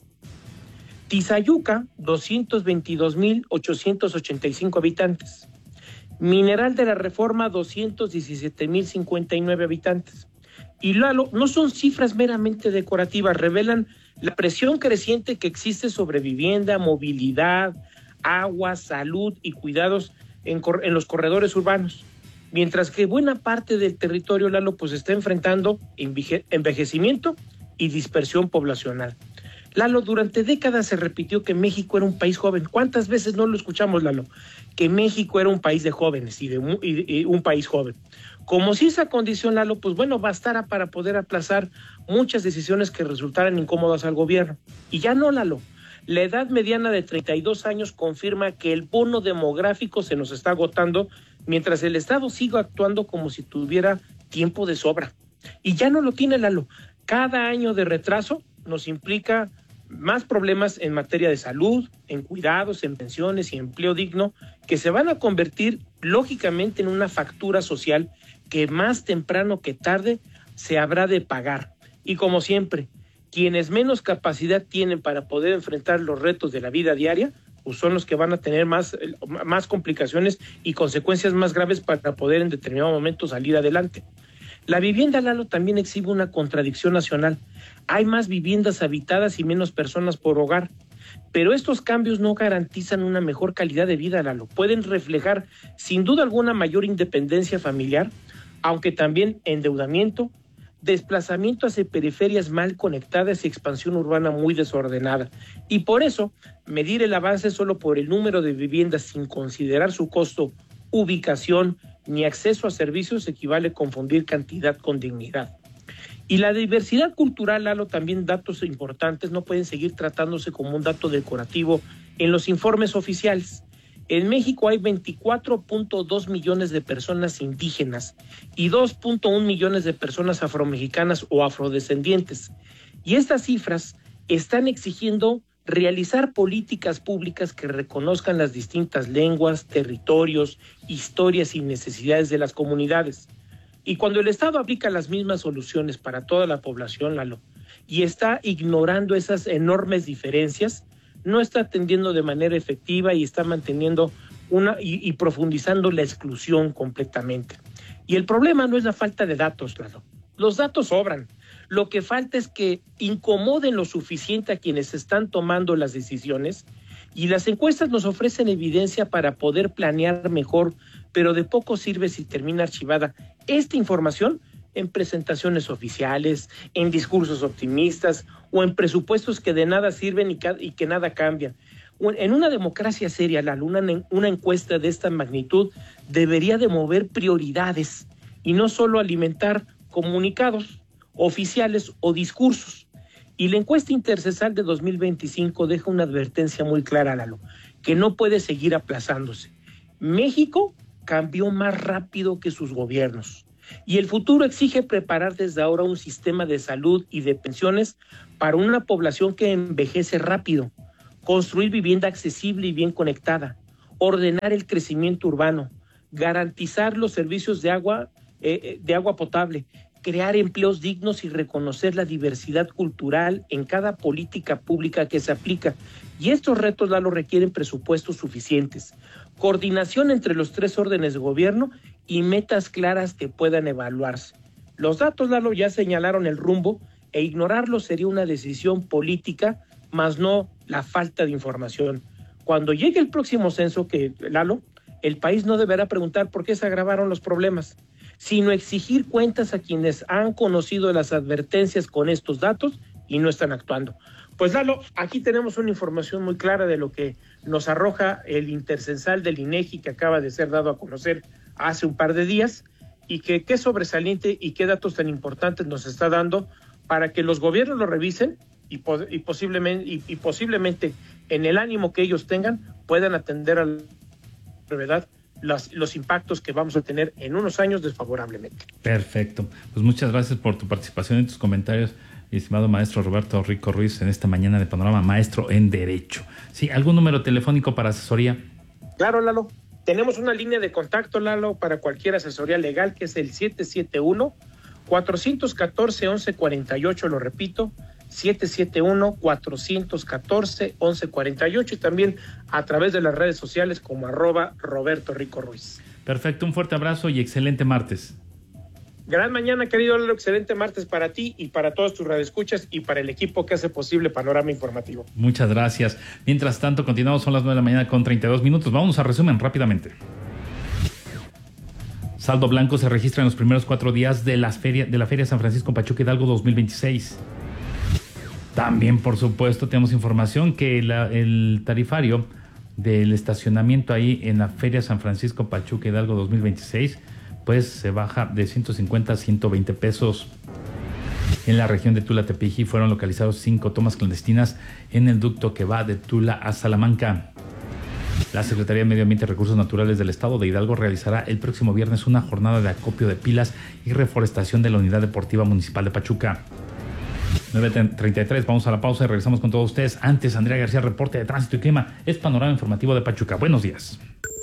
Tizayuca, doscientos veintidós mil ochocientos ochenta y cinco habitantes. Mineral de la Reforma, doscientos diecisiete mil cincuenta y nueve habitantes. Y Lalo, no son cifras meramente decorativas, revelan la presión creciente que existe sobre vivienda, movilidad, agua, salud y cuidados en, en los corredores urbanos. Mientras que buena parte del territorio, Lalo, pues está enfrentando envejecimiento y dispersión poblacional. Lalo, durante décadas se repitió que México era un país joven. ¿Cuántas veces no lo escuchamos, Lalo? Que México era un país de jóvenes y, de, y, y un país joven. Como si esa condición, Lalo, pues bueno, bastara para poder aplazar muchas decisiones que resultaran incómodas al gobierno. Y ya no, Lalo. La edad mediana de treinta y dos años confirma que el bono demográfico se nos está agotando, mientras el Estado sigue actuando como si tuviera tiempo de sobra. Y ya no lo tiene, Lalo. Cada año de retraso nos implica más problemas en materia de salud, en cuidados, en pensiones y empleo digno, que se van a convertir lógicamente en una factura social que más temprano que tarde se habrá de pagar. Y como siempre, quienes menos capacidad tienen para poder enfrentar los retos de la vida diaria, pues son los que van a tener más, más complicaciones y consecuencias más graves para poder en determinado momento salir adelante. La vivienda, Lalo, también exhibe una contradicción nacional. Hay más viviendas habitadas y menos personas por hogar, pero estos cambios no garantizan una mejor calidad de vida, Lalo. Pueden reflejar, sin duda alguna, mayor independencia familiar, aunque también endeudamiento, desplazamiento hacia periferias mal conectadas y expansión urbana muy desordenada. Y por eso, medir el avance solo por el número de viviendas sin considerar su costo, ubicación ni acceso a servicios equivale a confundir cantidad con dignidad. Y la diversidad cultural, Lalo, también datos importantes, no pueden seguir tratándose como un dato decorativo en los informes oficiales. En México hay veinticuatro punto dos millones de personas indígenas y dos punto uno millones de personas afromexicanas o afrodescendientes. Y estas cifras están exigiendo realizar políticas públicas que reconozcan las distintas lenguas, territorios, historias y necesidades de las comunidades. Y cuando el Estado aplica las mismas soluciones para toda la población, Lalo, y está ignorando esas enormes diferencias, no está atendiendo de manera efectiva y está manteniendo una y, y profundizando la exclusión completamente. Y el problema no es la falta de datos, Lalo. Los datos sobran. Lo que falta es que incomoden lo suficiente a quienes están tomando las decisiones, y las encuestas nos ofrecen evidencia para poder planear mejor, pero de poco sirve si termina archivada esta información en presentaciones oficiales, en discursos optimistas o en presupuestos que de nada sirven y, ca- y que nada cambian. En una democracia seria, la una, una encuesta de esta magnitud debería de mover prioridades y no solo alimentar comunicados oficiales o discursos. Y la encuesta intercesal de dos mil veinticinco deja una advertencia muy clara, Lalo, que no puede seguir aplazándose. México cambió más rápido que sus gobiernos y el futuro exige preparar desde ahora un sistema de salud y de pensiones para una población que envejece rápido, construir vivienda accesible y bien conectada, ordenar el crecimiento urbano, garantizar los servicios de agua, eh, de agua potable, crear empleos dignos y reconocer la diversidad cultural en cada política pública que se aplica. Y estos retos, Lalo, requieren presupuestos suficientes, coordinación entre los tres órdenes de gobierno y metas claras que puedan evaluarse. Los datos, Lalo, ya señalaron el rumbo e ignorarlos sería una decisión política, más no la falta de información. Cuando llegue el próximo censo, que Lalo, el país no deberá preguntar por qué se agravaron los problemas, sino exigir cuentas a quienes han conocido las advertencias con estos datos y no están actuando. Pues Lalo, aquí tenemos una información muy clara de lo que nos arroja el intercensal del INEGI que acaba de ser dado a conocer hace un par de días y que qué sobresaliente y qué datos tan importantes nos está dando para que los gobiernos lo revisen y, po- y, posiblemente, y, y posiblemente en el ánimo que ellos tengan puedan atender a la brevedad Los, los impactos que vamos a tener en unos años desfavorablemente. Perfecto. Pues muchas gracias por tu participación y tus comentarios, estimado maestro Roberto Rico Ruiz, en esta mañana de Panorama, maestro en Derecho. Sí, ¿algún número telefónico para asesoría? Claro, Lalo. Tenemos una línea de contacto, Lalo, para cualquier asesoría legal, que es el siete siete uno, cuatro uno cuatro, once cuarenta y ocho, lo repito, siete siete uno, cuatro uno cuatro, once cuarenta y ocho, y también a través de las redes sociales como arroba Roberto Rico Ruiz. Perfecto, un fuerte abrazo y excelente martes. Gran mañana, querido Lalo, excelente martes para ti y para todos tus radioescuchas y para el equipo que hace posible Panorama Informativo. Muchas gracias. Mientras tanto, continuamos, son las nueve de la mañana con treinta y dos minutos. Vamos a resumen rápidamente. Saldo blanco se registra en los primeros cuatro días de, las feria, de la Feria San Francisco Pachuca Hidalgo dos mil veintiséis. También, por supuesto, tenemos información que la, el tarifario del estacionamiento ahí en la Feria San Francisco Pachuca Hidalgo dos mil veintiséis, pues se baja de ciento cincuenta a ciento veinte pesos. En la región de Tula Tepeji fueron localizados cinco tomas clandestinas en el ducto que va de Tula a Salamanca. La Secretaría de Medio Ambiente y Recursos Naturales del Estado de Hidalgo realizará el próximo viernes una jornada de acopio de pilas y reforestación de la Unidad Deportiva Municipal de Pachuca. nueve treinta y tres, vamos a la pausa y regresamos con todos ustedes. Antes, Andrea García, reporte de tránsito y clima. Es Panorama Informativo de Pachuca. Buenos días.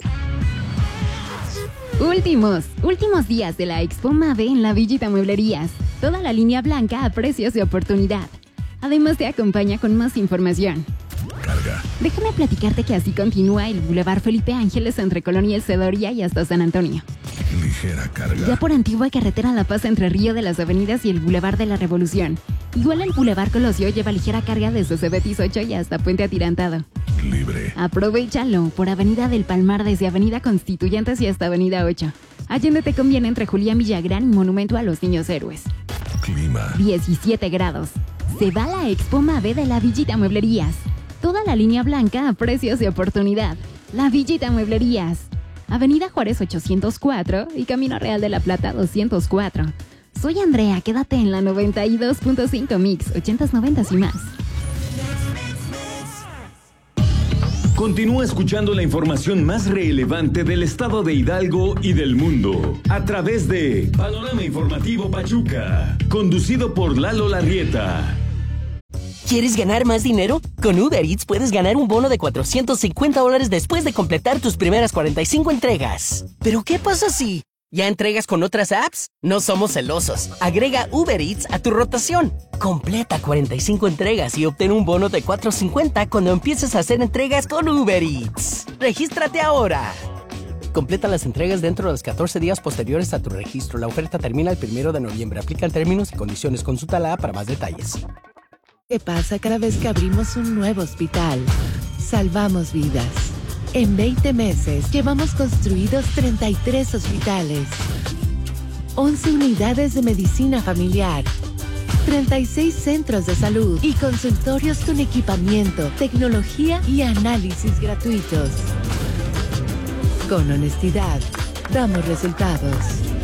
Últimos, últimos días de la Expo Mave en la Villita Mueblerías. Toda la línea blanca a precios de oportunidad. Además te acompaña con más información. Carga. Déjame platicarte que así continúa el Boulevard Felipe Ángeles entre Colonia El Cedoria y hasta San Antonio. Ligera carga. Ya por Antigua Carretera La Paz entre Río de las Avenidas y el Boulevard de la Revolución. Igual el Boulevard Colosio lleva ligera carga desde Cebetis ocho y hasta Puente Atirantado. Libre. Aprovechalo por Avenida del Palmar desde Avenida Constituyentes y hasta Avenida ocho. Allende te conviene entre Julián Villagrán y Monumento a los Niños Héroes. Clima. diecisiete grados. Se va la Expo Mave de la Villita Mueblerías. Toda la línea blanca a precios de oportunidad. La Villita Mueblerías. Avenida Juárez ochocientos cuatro y Camino Real de la Plata doscientos cuatro. Soy Andrea, quédate en la noventa y dos punto cinco Mix, ochentas, noventas y más. Continúa escuchando la información más relevante del estado de Hidalgo y del mundo a través de Panorama Informativo Pachuca, conducido por Lalo Larrieta. ¿Quieres ganar más dinero? Con Uber Eats puedes ganar un bono de cuatrocientos cincuenta dólares después de completar tus primeras cuarenta y cinco entregas. ¿Pero qué pasa si ya entregas con otras apps? No somos celosos. Agrega Uber Eats a tu rotación. Completa cuarenta y cinco entregas y obtén un bono de cuatrocientos cincuenta cuando empieces a hacer entregas con Uber Eats. ¡Regístrate ahora! Completa las entregas dentro de los catorce días posteriores a tu registro. La oferta termina el primero de noviembre. Aplican términos y condiciones. Consulta la app para más detalles. ¿Qué pasa cada vez que abrimos un nuevo hospital? Salvamos vidas. En veinte meses llevamos construidos treinta y tres hospitales. once unidades de medicina familiar, treinta y seis centros de salud y consultorios con equipamiento, tecnología y análisis gratuitos. Con honestidad, damos resultados.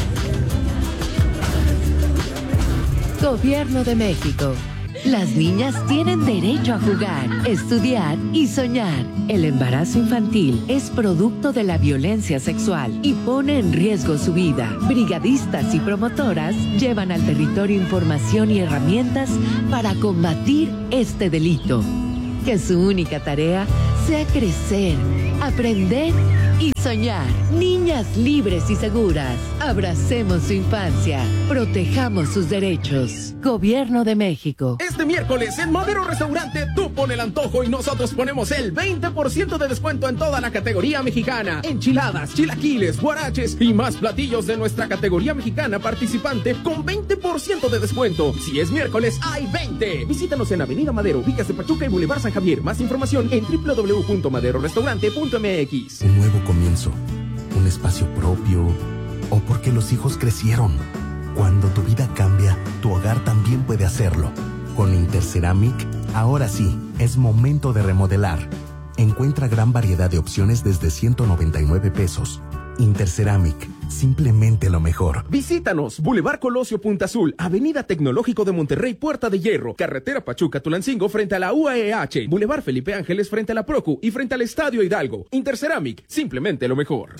Gobierno de México. Las niñas tienen derecho a jugar, estudiar y soñar. El embarazo infantil es producto de la violencia sexual y pone en riesgo su vida. Brigadistas y promotoras llevan al territorio información y herramientas para combatir este delito. Que su única tarea sea crecer, aprender y soñar. Niñas libres y seguras. Abracemos su infancia. Protejamos sus derechos. Gobierno de México. Este miércoles en Madero Restaurante tú pon el antojo y nosotros ponemos el veinte por ciento de descuento en toda la categoría mexicana. Enchiladas, chilaquiles, guaraches y más platillos de nuestra categoría mexicana participante con veinte por ciento de descuento. Si es miércoles, hay veinte. Visítanos en Avenida Madero, Villas de Pachuca y Boulevard San Javier. Más información en doble u doble u doble u punto madero restaurante punto m x. Un nuevo comienzo, un espacio propio, o porque los hijos crecieron. Cuando tu vida cambia, tu hogar también puede hacerlo. Con Interceramic, ahora sí, es momento de remodelar. Encuentra gran variedad de opciones desde ciento noventa y nueve pesos. Interceramic, simplemente lo mejor. Visítanos, Boulevard Colosio Punta Azul, Avenida Tecnológico de Monterrey, Puerta de Hierro, Carretera Pachuca-Tulancingo frente a la U A E H, Boulevard Felipe Ángeles frente a la Procu y frente al Estadio Hidalgo. Interceramic, simplemente lo mejor.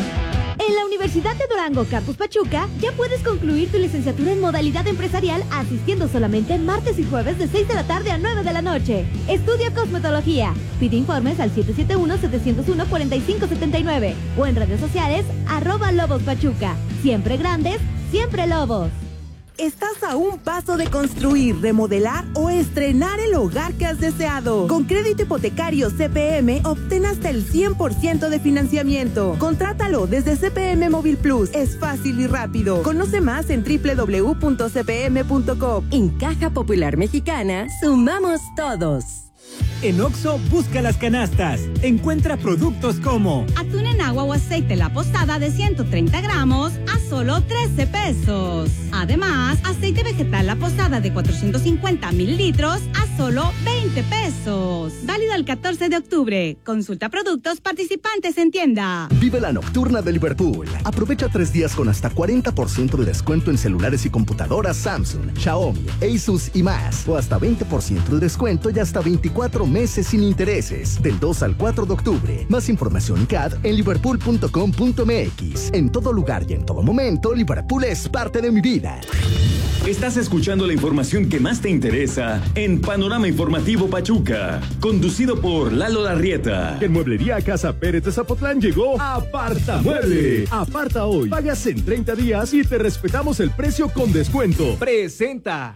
En la Universidad de Durango, Campus Pachuca, ya puedes concluir tu licenciatura en modalidad empresarial asistiendo solamente martes y jueves de seis de la tarde a nueve de la noche. Estudia cosmetología. Pide informes al siete siete uno, siete cero uno, cuatro cinco siete nueve o en redes sociales arroba Lobos Pachuca. Siempre grandes, siempre Lobos. Estás a un paso de construir, remodelar o estrenar el hogar que has deseado. Con crédito hipotecario C P M, obtén hasta el cien por ciento de financiamiento. Contrátalo desde C P M Móvil Plus. Es fácil y rápido. Conoce más en doble u doble u doble u punto c p m punto com. En Caja Popular Mexicana, sumamos todos. En Oxxo, busca las canastas. Encuentra productos como atún en agua o aceite La Posada de ciento treinta gramos a solo trece pesos. Además, aceite vegetal La Posada de cuatrocientos cincuenta mililitros a solo veinte pesos. Válido el catorce de octubre. Consulta productos participantes en tienda. Vive la nocturna de Liverpool. Aprovecha tres días con hasta cuarenta por ciento de descuento en celulares y computadoras Samsung, Xiaomi, Asus y más. O hasta veinte por ciento de descuento y hasta veinticuatro meses sin intereses. Del dos al cuatro de octubre. Más información C A D en liverpool punto com punto m x. En todo lugar y en todo momento, Liverpool es parte de mi vida. Estás escuchando la información que más te interesa en Panorama Informativo Pachuca, conducido por Lalo Larrieta. En Mueblería Casa Pérez de Zapotlán llegó Aparta Mueble. Aparta hoy, pagas en treinta días y te respetamos el precio con descuento. Presenta.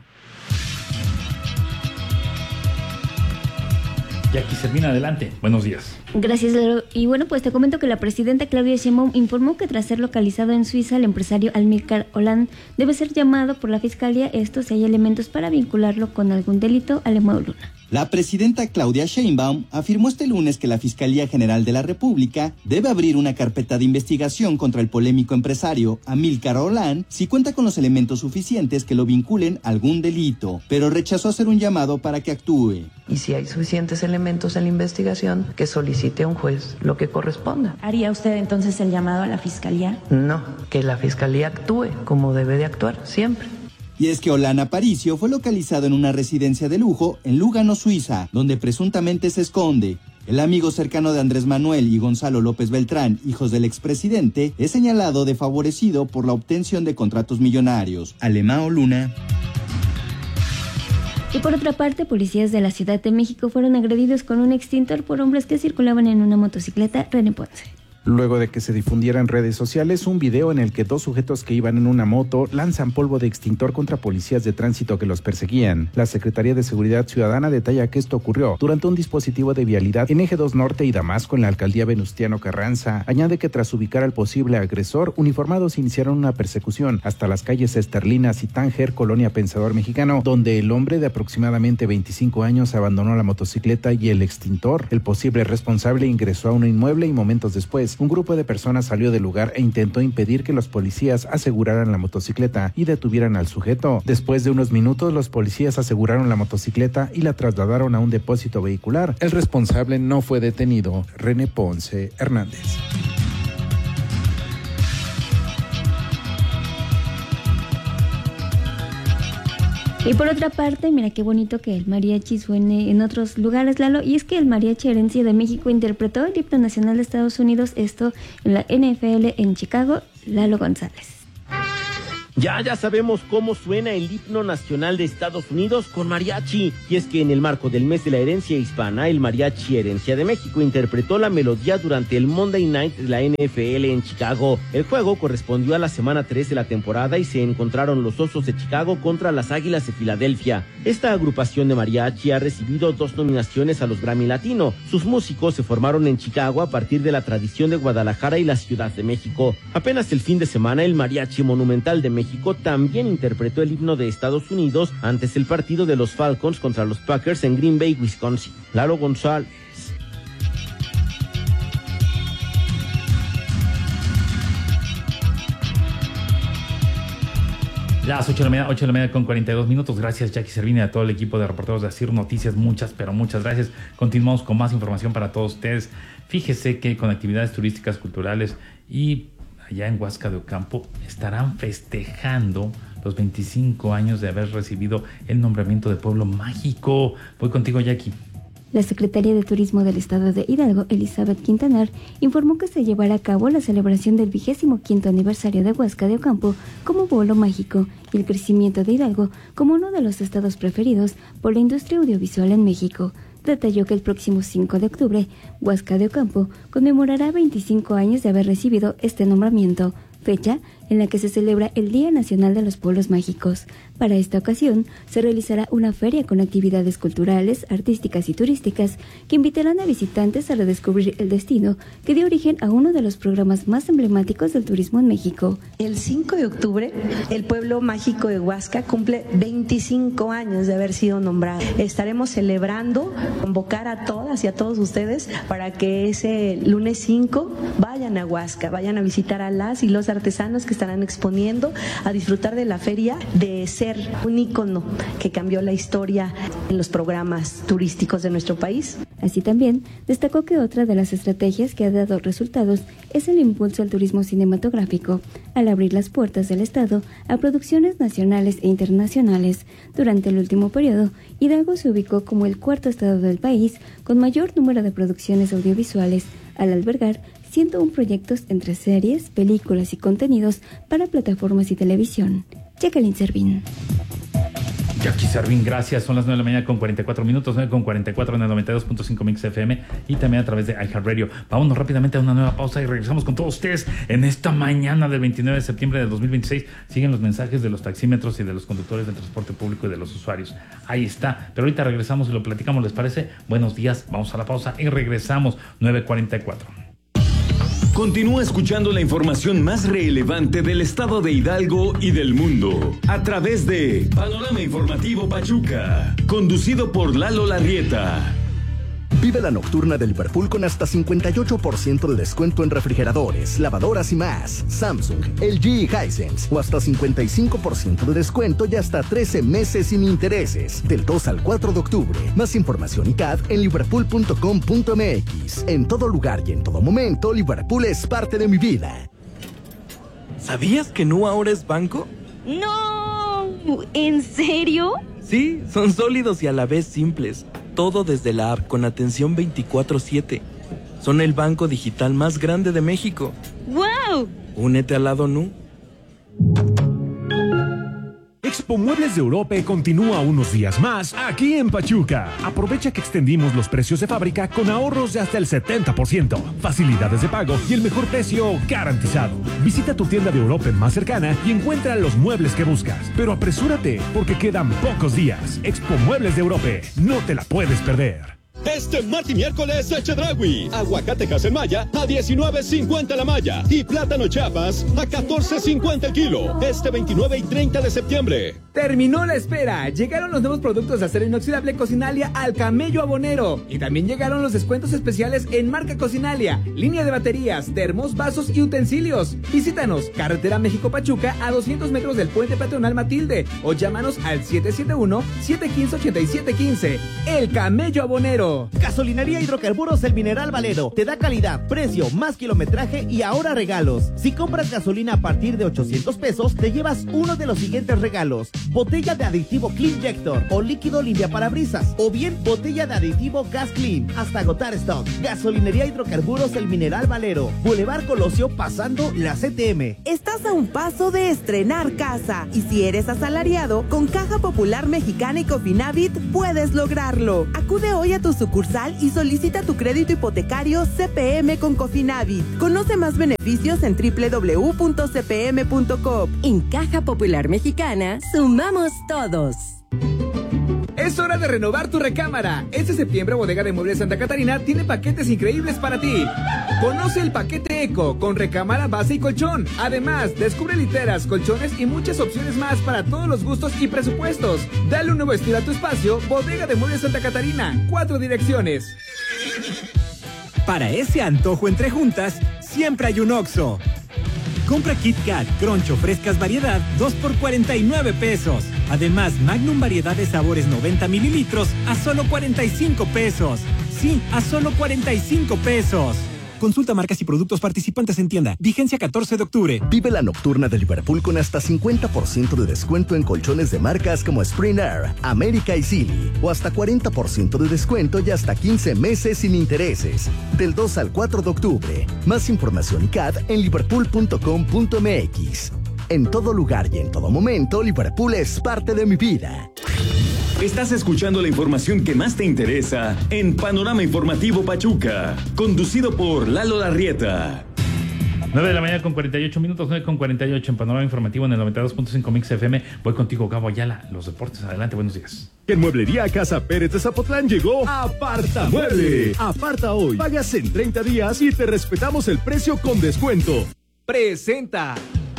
Jackie Servín, adelante. Buenos días. Gracias, Lalo. Y bueno, pues te comento que la presidenta Claudia Sheinbaum informó que tras ser localizado en Suiza, el empresario Amílcar Holland debe ser llamado por la Fiscalía, esto si hay elementos para vincularlo con algún delito al Lema Luna. La presidenta Claudia Sheinbaum afirmó este lunes que la Fiscalía General de la República debe abrir una carpeta de investigación contra el polémico empresario Amílcar Holland si cuenta con los elementos suficientes que lo vinculen a algún delito, pero rechazó hacer un llamado para que actúe. Y si hay suficientes elementos en la investigación, que solicite a un juez lo que corresponda. ¿Haría usted entonces el llamado a la Fiscalía? No, que la Fiscalía actúe como debe de actuar siempre. Y es que Holland Aparicio fue localizado en una residencia de lujo en Lugano, Suiza, donde presuntamente se esconde. El amigo cercano de Andrés Manuel y Gonzalo López Beltrán, hijos del expresidente, es señalado de favorecido por la obtención de contratos millonarios. Alemao Luna. Y por otra parte, policías de la Ciudad de México fueron agredidos con un extintor por hombres que circulaban en una motocicleta. René Ponce. Luego de que se difundiera en redes sociales un video en el que dos sujetos que iban en una moto lanzan polvo de extintor contra policías de tránsito que los perseguían. La Secretaría de Seguridad Ciudadana detalla que esto ocurrió durante un dispositivo de vialidad en Eje dos Norte y Damasco en la alcaldía Venustiano Carranza. Añade que tras ubicar al posible agresor, uniformados iniciaron una persecución hasta las calles Esterlinas y Tánger, colonia Pensador Mexicano, donde el hombre de aproximadamente veinticinco años abandonó la motocicleta y el extintor. El posible responsable ingresó a un inmueble y momentos después Chiapas, un grupo de personas salió del lugar e intentó impedir que los policías aseguraran la motocicleta y detuvieran al sujeto. Después de unos minutos, los policías aseguraron la motocicleta y la trasladaron a un depósito vehicular. El responsable no fue detenido. René Ponce Hernández. Y por otra parte, mira qué bonito que el mariachi suene en otros lugares, Lalo. Y es que el Mariachi Herencia de México interpretó el himno nacional de Estados Unidos, esto en la N F L en Chicago. Lalo González. Ya, ya sabemos cómo suena el himno nacional de Estados Unidos con mariachi. Y es que en el marco del mes de la herencia hispana, el Mariachi Herencia de México interpretó la melodía durante el Monday Night de la N F L en Chicago. El juego correspondió a la semana tres de la temporada y se encontraron los Osos de Chicago contra las Águilas de Filadelfia. Esta agrupación de mariachi ha recibido dos nominaciones a los Grammy Latino. Sus músicos se formaron en Chicago a partir de la tradición de Guadalajara y la Ciudad de México. Apenas el fin de semana, el Mariachi Monumental de México México también interpretó el himno de Estados Unidos antes del partido de los Falcons contra los Packers en Green Bay, Wisconsin. Lalo González. Las ocho de la media, ocho de la media con cuarenta y dos minutos. Gracias, Jackie Servini, a todo el equipo de reporteros de Asir Noticias. Muchas, pero muchas gracias. Continuamos con más información para todos ustedes. Fíjese que con actividades turísticas, culturales y allá en Huasca de Ocampo estarán festejando los veinticinco años de haber recibido el nombramiento de Pueblo Mágico. Voy contigo, Jackie. La Secretaría de Turismo del Estado de Hidalgo, Elizabeth Quintanar, informó que se llevará a cabo la celebración del vigésimo quinto aniversario de Huasca de Ocampo como Pueblo Mágico y el crecimiento de Hidalgo como uno de los estados preferidos por la industria audiovisual en México. Detalló que el próximo cinco de octubre, Huasca de Ocampo conmemorará veinticinco años de haber recibido este nombramiento, fecha en la que se celebra el Día Nacional de los Pueblos Mágicos. Para esta ocasión, se realizará una feria con actividades culturales, artísticas y turísticas que invitarán a visitantes a redescubrir el destino que dio origen a uno de los programas más emblemáticos del turismo en México. El cinco de octubre, el Pueblo Mágico de Huasca cumple veinticinco años de haber sido nombrado. Estaremos celebrando, convocar a todas y a todos ustedes para que ese lunes cinco vayan a Huasca, vayan a visitar a las y los artesanos que estarán exponiendo, a disfrutar de la feria, de ser un ícono que cambió la historia en los programas turísticos de nuestro país. Así también destacó que otra de las estrategias que ha dado resultados es el impulso al turismo cinematográfico, al abrir las puertas del Estado a producciones nacionales e internacionales. Durante el último periodo, Hidalgo se ubicó como el cuarto estado del país con mayor número de producciones audiovisuales, al albergar ciento uno proyectos entre series, películas y contenidos para plataformas y televisión. Jacqueline Servín. Jackie Servín, gracias. Son las nueve de la mañana con cuarenta y cuatro minutos, nueve con cuarenta y cuatro en el noventa y dos punto cinco Mix F M y también a través de iHeartRadio. Vámonos rápidamente a una nueva pausa y regresamos con todos ustedes en esta mañana del veintinueve de septiembre de dos mil veintiséis. Siguen los mensajes de los taxímetros y de los conductores del transporte público y de los usuarios. Ahí está. Pero ahorita regresamos y lo platicamos, ¿les parece? Buenos días, vamos a la pausa y regresamos. nueve cuarenta y cuatro. Continúa escuchando la información más relevante del estado de Hidalgo y del mundo a través de Panorama Informativo Pachuca, conducido por Lalo Larrieta. Vive la nocturna de Liverpool con hasta cincuenta y ocho por ciento de descuento en refrigeradores, lavadoras y más. Samsung, L G y Hisense. O hasta cincuenta y cinco por ciento de descuento y hasta trece meses sin intereses. Del dos al cuatro de octubre. Más información y C A D en liverpool punto com punto m x. En todo lugar y en todo momento, Liverpool es parte de mi vida. ¿Sabías que Nu ahora es banco? ¡No! ¿En serio? Sí, son sólidos y a la vez simples. Todo desde la app con atención veinticuatro siete. Son el banco digital más grande de México. ¡Wow! Únete al lado Nu. Expo Muebles de Europa continúa unos días más aquí en Pachuca. Aprovecha que extendimos los precios de fábrica con ahorros de hasta el setenta por ciento, facilidades de pago y el mejor precio garantizado. Visita tu tienda de Europa más cercana y encuentra los muebles que buscas. Pero apresúrate porque quedan pocos días. Expo Muebles de Europa, no te la puedes perder. Este martes y miércoles Chedraui. Aguacate Maya a diecinueve cincuenta la malla y plátano Chiapas a catorce cincuenta el kilo. Este veintinueve y treinta de septiembre. Terminó la espera. Llegaron los nuevos productos de acero inoxidable Cocinalia al Camello Abonero. Y también llegaron los descuentos especiales en marca Cocinalia, línea de baterías, termos, vasos y utensilios. Visítanos, carretera México-Pachuca a doscientos metros del puente peatonal Matilde o llámanos al siete siete uno, siete uno cinco, ocho siete uno cinco. El Camello Abonero. Gasolinería Hidrocarburos El Mineral Valero. Te da calidad, precio, más kilometraje y ahora regalos. Si compras gasolina a partir de ochocientos pesos, te llevas uno de los siguientes regalos: botella de aditivo Cleanjector o líquido limpia parabrisas, o bien botella de aditivo Gas Clean, hasta agotar stock. Gasolinería Hidrocarburos El Mineral Valero, Boulevard Colosio pasando la C T M. Estás a un paso de estrenar casa, y si eres asalariado, con Caja Popular Mexicana y Cofinavit puedes lograrlo. Acude hoy a tu sucursal y solicita tu crédito hipotecario C P M con Cofinavit. Conoce más beneficios en doble u doble u doble u punto c p m punto com. En Caja Popular Mexicana, sumamos todos. Es hora de renovar tu recámara. Este septiembre Bodega de Muebles Santa Catarina tiene paquetes increíbles para ti. Conoce el paquete Eco con recámara, base y colchón. Además, descubre literas, colchones y muchas opciones más para todos los gustos y presupuestos. Dale un nuevo estilo a tu espacio. Bodega de Muebles Santa Catarina. Cuatro direcciones. Para ese antojo entre juntas, siempre hay un Oxxo. Compra Kit Kat, Crunch o frescas variedad, dos por cuarenta y nueve pesos. Además, Magnum variedad de sabores noventa mililitros a solo cuarenta y cinco pesos. Sí, a solo cuarenta y cinco pesos. Consulta marcas y productos participantes en tienda. Vigencia catorce de octubre. Vive la nocturna de Liverpool con hasta cincuenta por ciento de descuento en colchones de marcas como Spring Air, América y Silly. O hasta cuarenta por ciento de descuento y hasta quince meses sin intereses. Del dos al cuatro de octubre. Más información y C A D en liverpool punto com punto m x. En todo lugar y en todo momento, Liverpool es parte de mi vida. Estás escuchando la información que más te interesa en Panorama Informativo Pachuca, conducido por Lalo Larrieta. nueve de la mañana con cuarenta y ocho minutos, nueve con cuarenta y ocho en Panorama Informativo en el noventa y dos punto cinco Mix F M. Voy contigo, Gabo Ayala, los deportes. Adelante, buenos días. En Mueblería Casa Pérez de Zapotlán llegó Aparta Mueble. Aparta hoy, pagas en treinta días y te respetamos el precio con descuento. Presenta.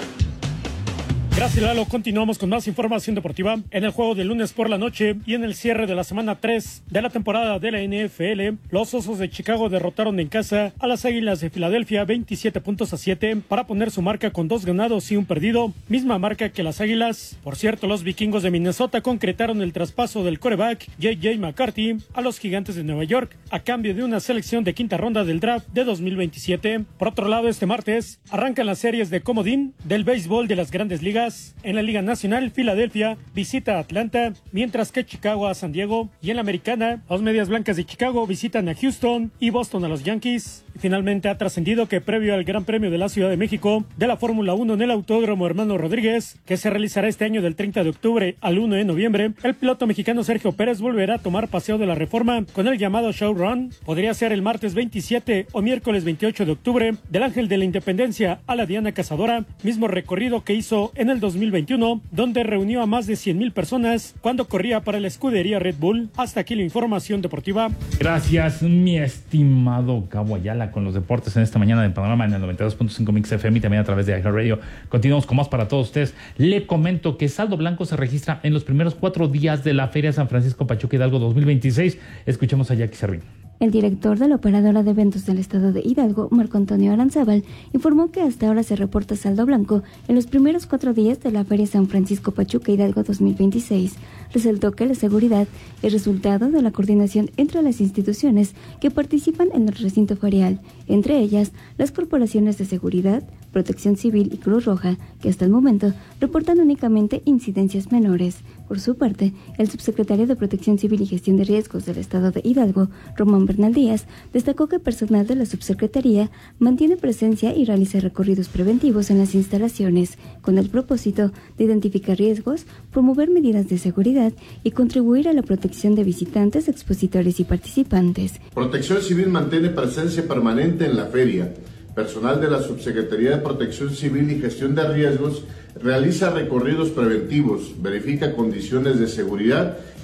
Gracias, Lalo. Continuamos con más información deportiva. En el juego del lunes por la noche y en el cierre de la semana tres de la temporada de la N F L, los Osos de Chicago derrotaron en casa a las Águilas de Filadelfia veintisiete puntos a siete para poner su marca con dos ganados y un perdido, misma marca que las Águilas. Por cierto, los Vikingos de Minnesota concretaron el traspaso del quarterback J J McCarthy a los Gigantes de Nueva York a cambio de una selección de quinta ronda del draft de dos mil veintisiete. Por otro lado, este martes arrancan las series de comodín del béisbol de las Grandes Ligas. En la Liga Nacional, Filadelfia visita a Atlanta, mientras que Chicago a San Diego. Y en la Americana, los Medias Blancas de Chicago visitan a Houston y Boston a los Yankees. Y finalmente ha trascendido que previo al Gran Premio de la Ciudad de México de la Fórmula uno en el Autódromo Hermano Rodríguez, que se realizará este año del treinta de octubre al uno de noviembre, el piloto mexicano Sergio Pérez volverá a tomar Paseo de la Reforma con el llamado Show Run. Podría ser el martes veintisiete o miércoles veintiocho de octubre del Ángel de la Independencia a la Diana Cazadora, mismo recorrido que hizo en el dos mil veintiuno, donde reunió a más de cien mil personas cuando corría para la escudería Red Bull. Hasta aquí la información deportiva. Gracias, mi estimado Gabo Ayala, con los deportes en esta mañana de Panorama en el noventa y dos punto cinco Mix F M y también a través de iHeartRadio. Continuamos con más para todos ustedes. Le comento que saldo blanco se registra en los primeros cuatro días de la Feria San Francisco Pachuca Hidalgo dos mil veintiséis. Escuchemos a Jackie Servín. El director de la operadora de eventos del estado de Hidalgo, Marco Antonio Aranzábal, informó que hasta ahora se reporta saldo blanco en los primeros cuatro días de la Feria San Francisco Pachuca Hidalgo dos mil veintiséis. Resaltó que la seguridad es resultado de la coordinación entre las instituciones que participan en el recinto ferial, entre ellas las corporaciones de seguridad, Protección Civil y Cruz Roja, que hasta el momento reportan únicamente incidencias menores. Por su parte, el subsecretario de Protección Civil y Gestión de Riesgos del estado de Hidalgo, Román Bernal Díaz, destacó que el personal de la subsecretaría mantiene presencia y realiza recorridos preventivos en las instalaciones, con el propósito de identificar riesgos, promover medidas de seguridad y contribuir a la protección de visitantes, expositores y participantes. Protección Civil mantiene presencia permanente en la feria. Personal de la Subsecretaría de Protección Civil y Gestión de Riesgos realiza recorridos preventivos, verifica condiciones de seguridad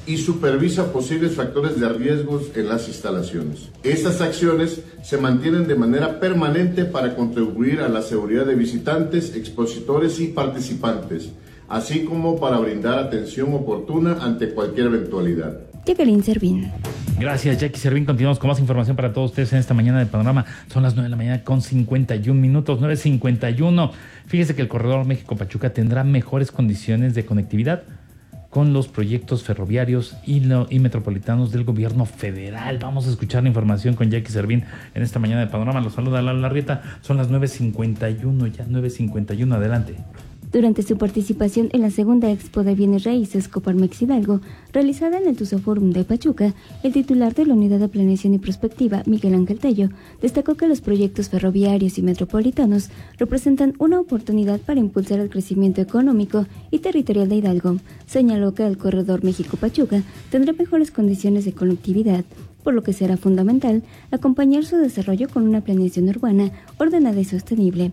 y supervisa posibles factores de riesgos en las instalaciones. Estas acciones se mantienen de manera permanente para contribuir a la seguridad de visitantes, expositores y participantes, así como para brindar atención oportuna ante cualquier eventualidad. Jacqueline Servín. Gracias, Jackie Servín. Continuamos con más información para todos ustedes en esta mañana de Panorama. Son las nueve de la mañana con cincuenta y un minutos, nueve cincuenta y uno. Fíjese que el corredor México-Pachuca tendrá mejores condiciones de conectividad con los proyectos ferroviarios y, lo, y metropolitanos del gobierno federal. Vamos a escuchar la información con Jackie Servín en esta mañana de Panorama. Los saluda Lalo Larrieta. Son las nueve cincuenta y uno, ya nueve cincuenta y uno. Adelante. Durante su participación en la segunda Expo de Bienes Raíces Coparmex Hidalgo, realizada en el Tuzo Forum de Pachuca, el titular de la Unidad de Planeación y Prospectiva, Miguel Ángel Tello, destacó que los proyectos ferroviarios y metropolitanos representan una oportunidad para impulsar el crecimiento económico y territorial de Hidalgo. Señaló que el corredor México-Pachuca tendrá mejores condiciones de conectividad, por lo que será fundamental acompañar su desarrollo con una planeación urbana ordenada y sostenible.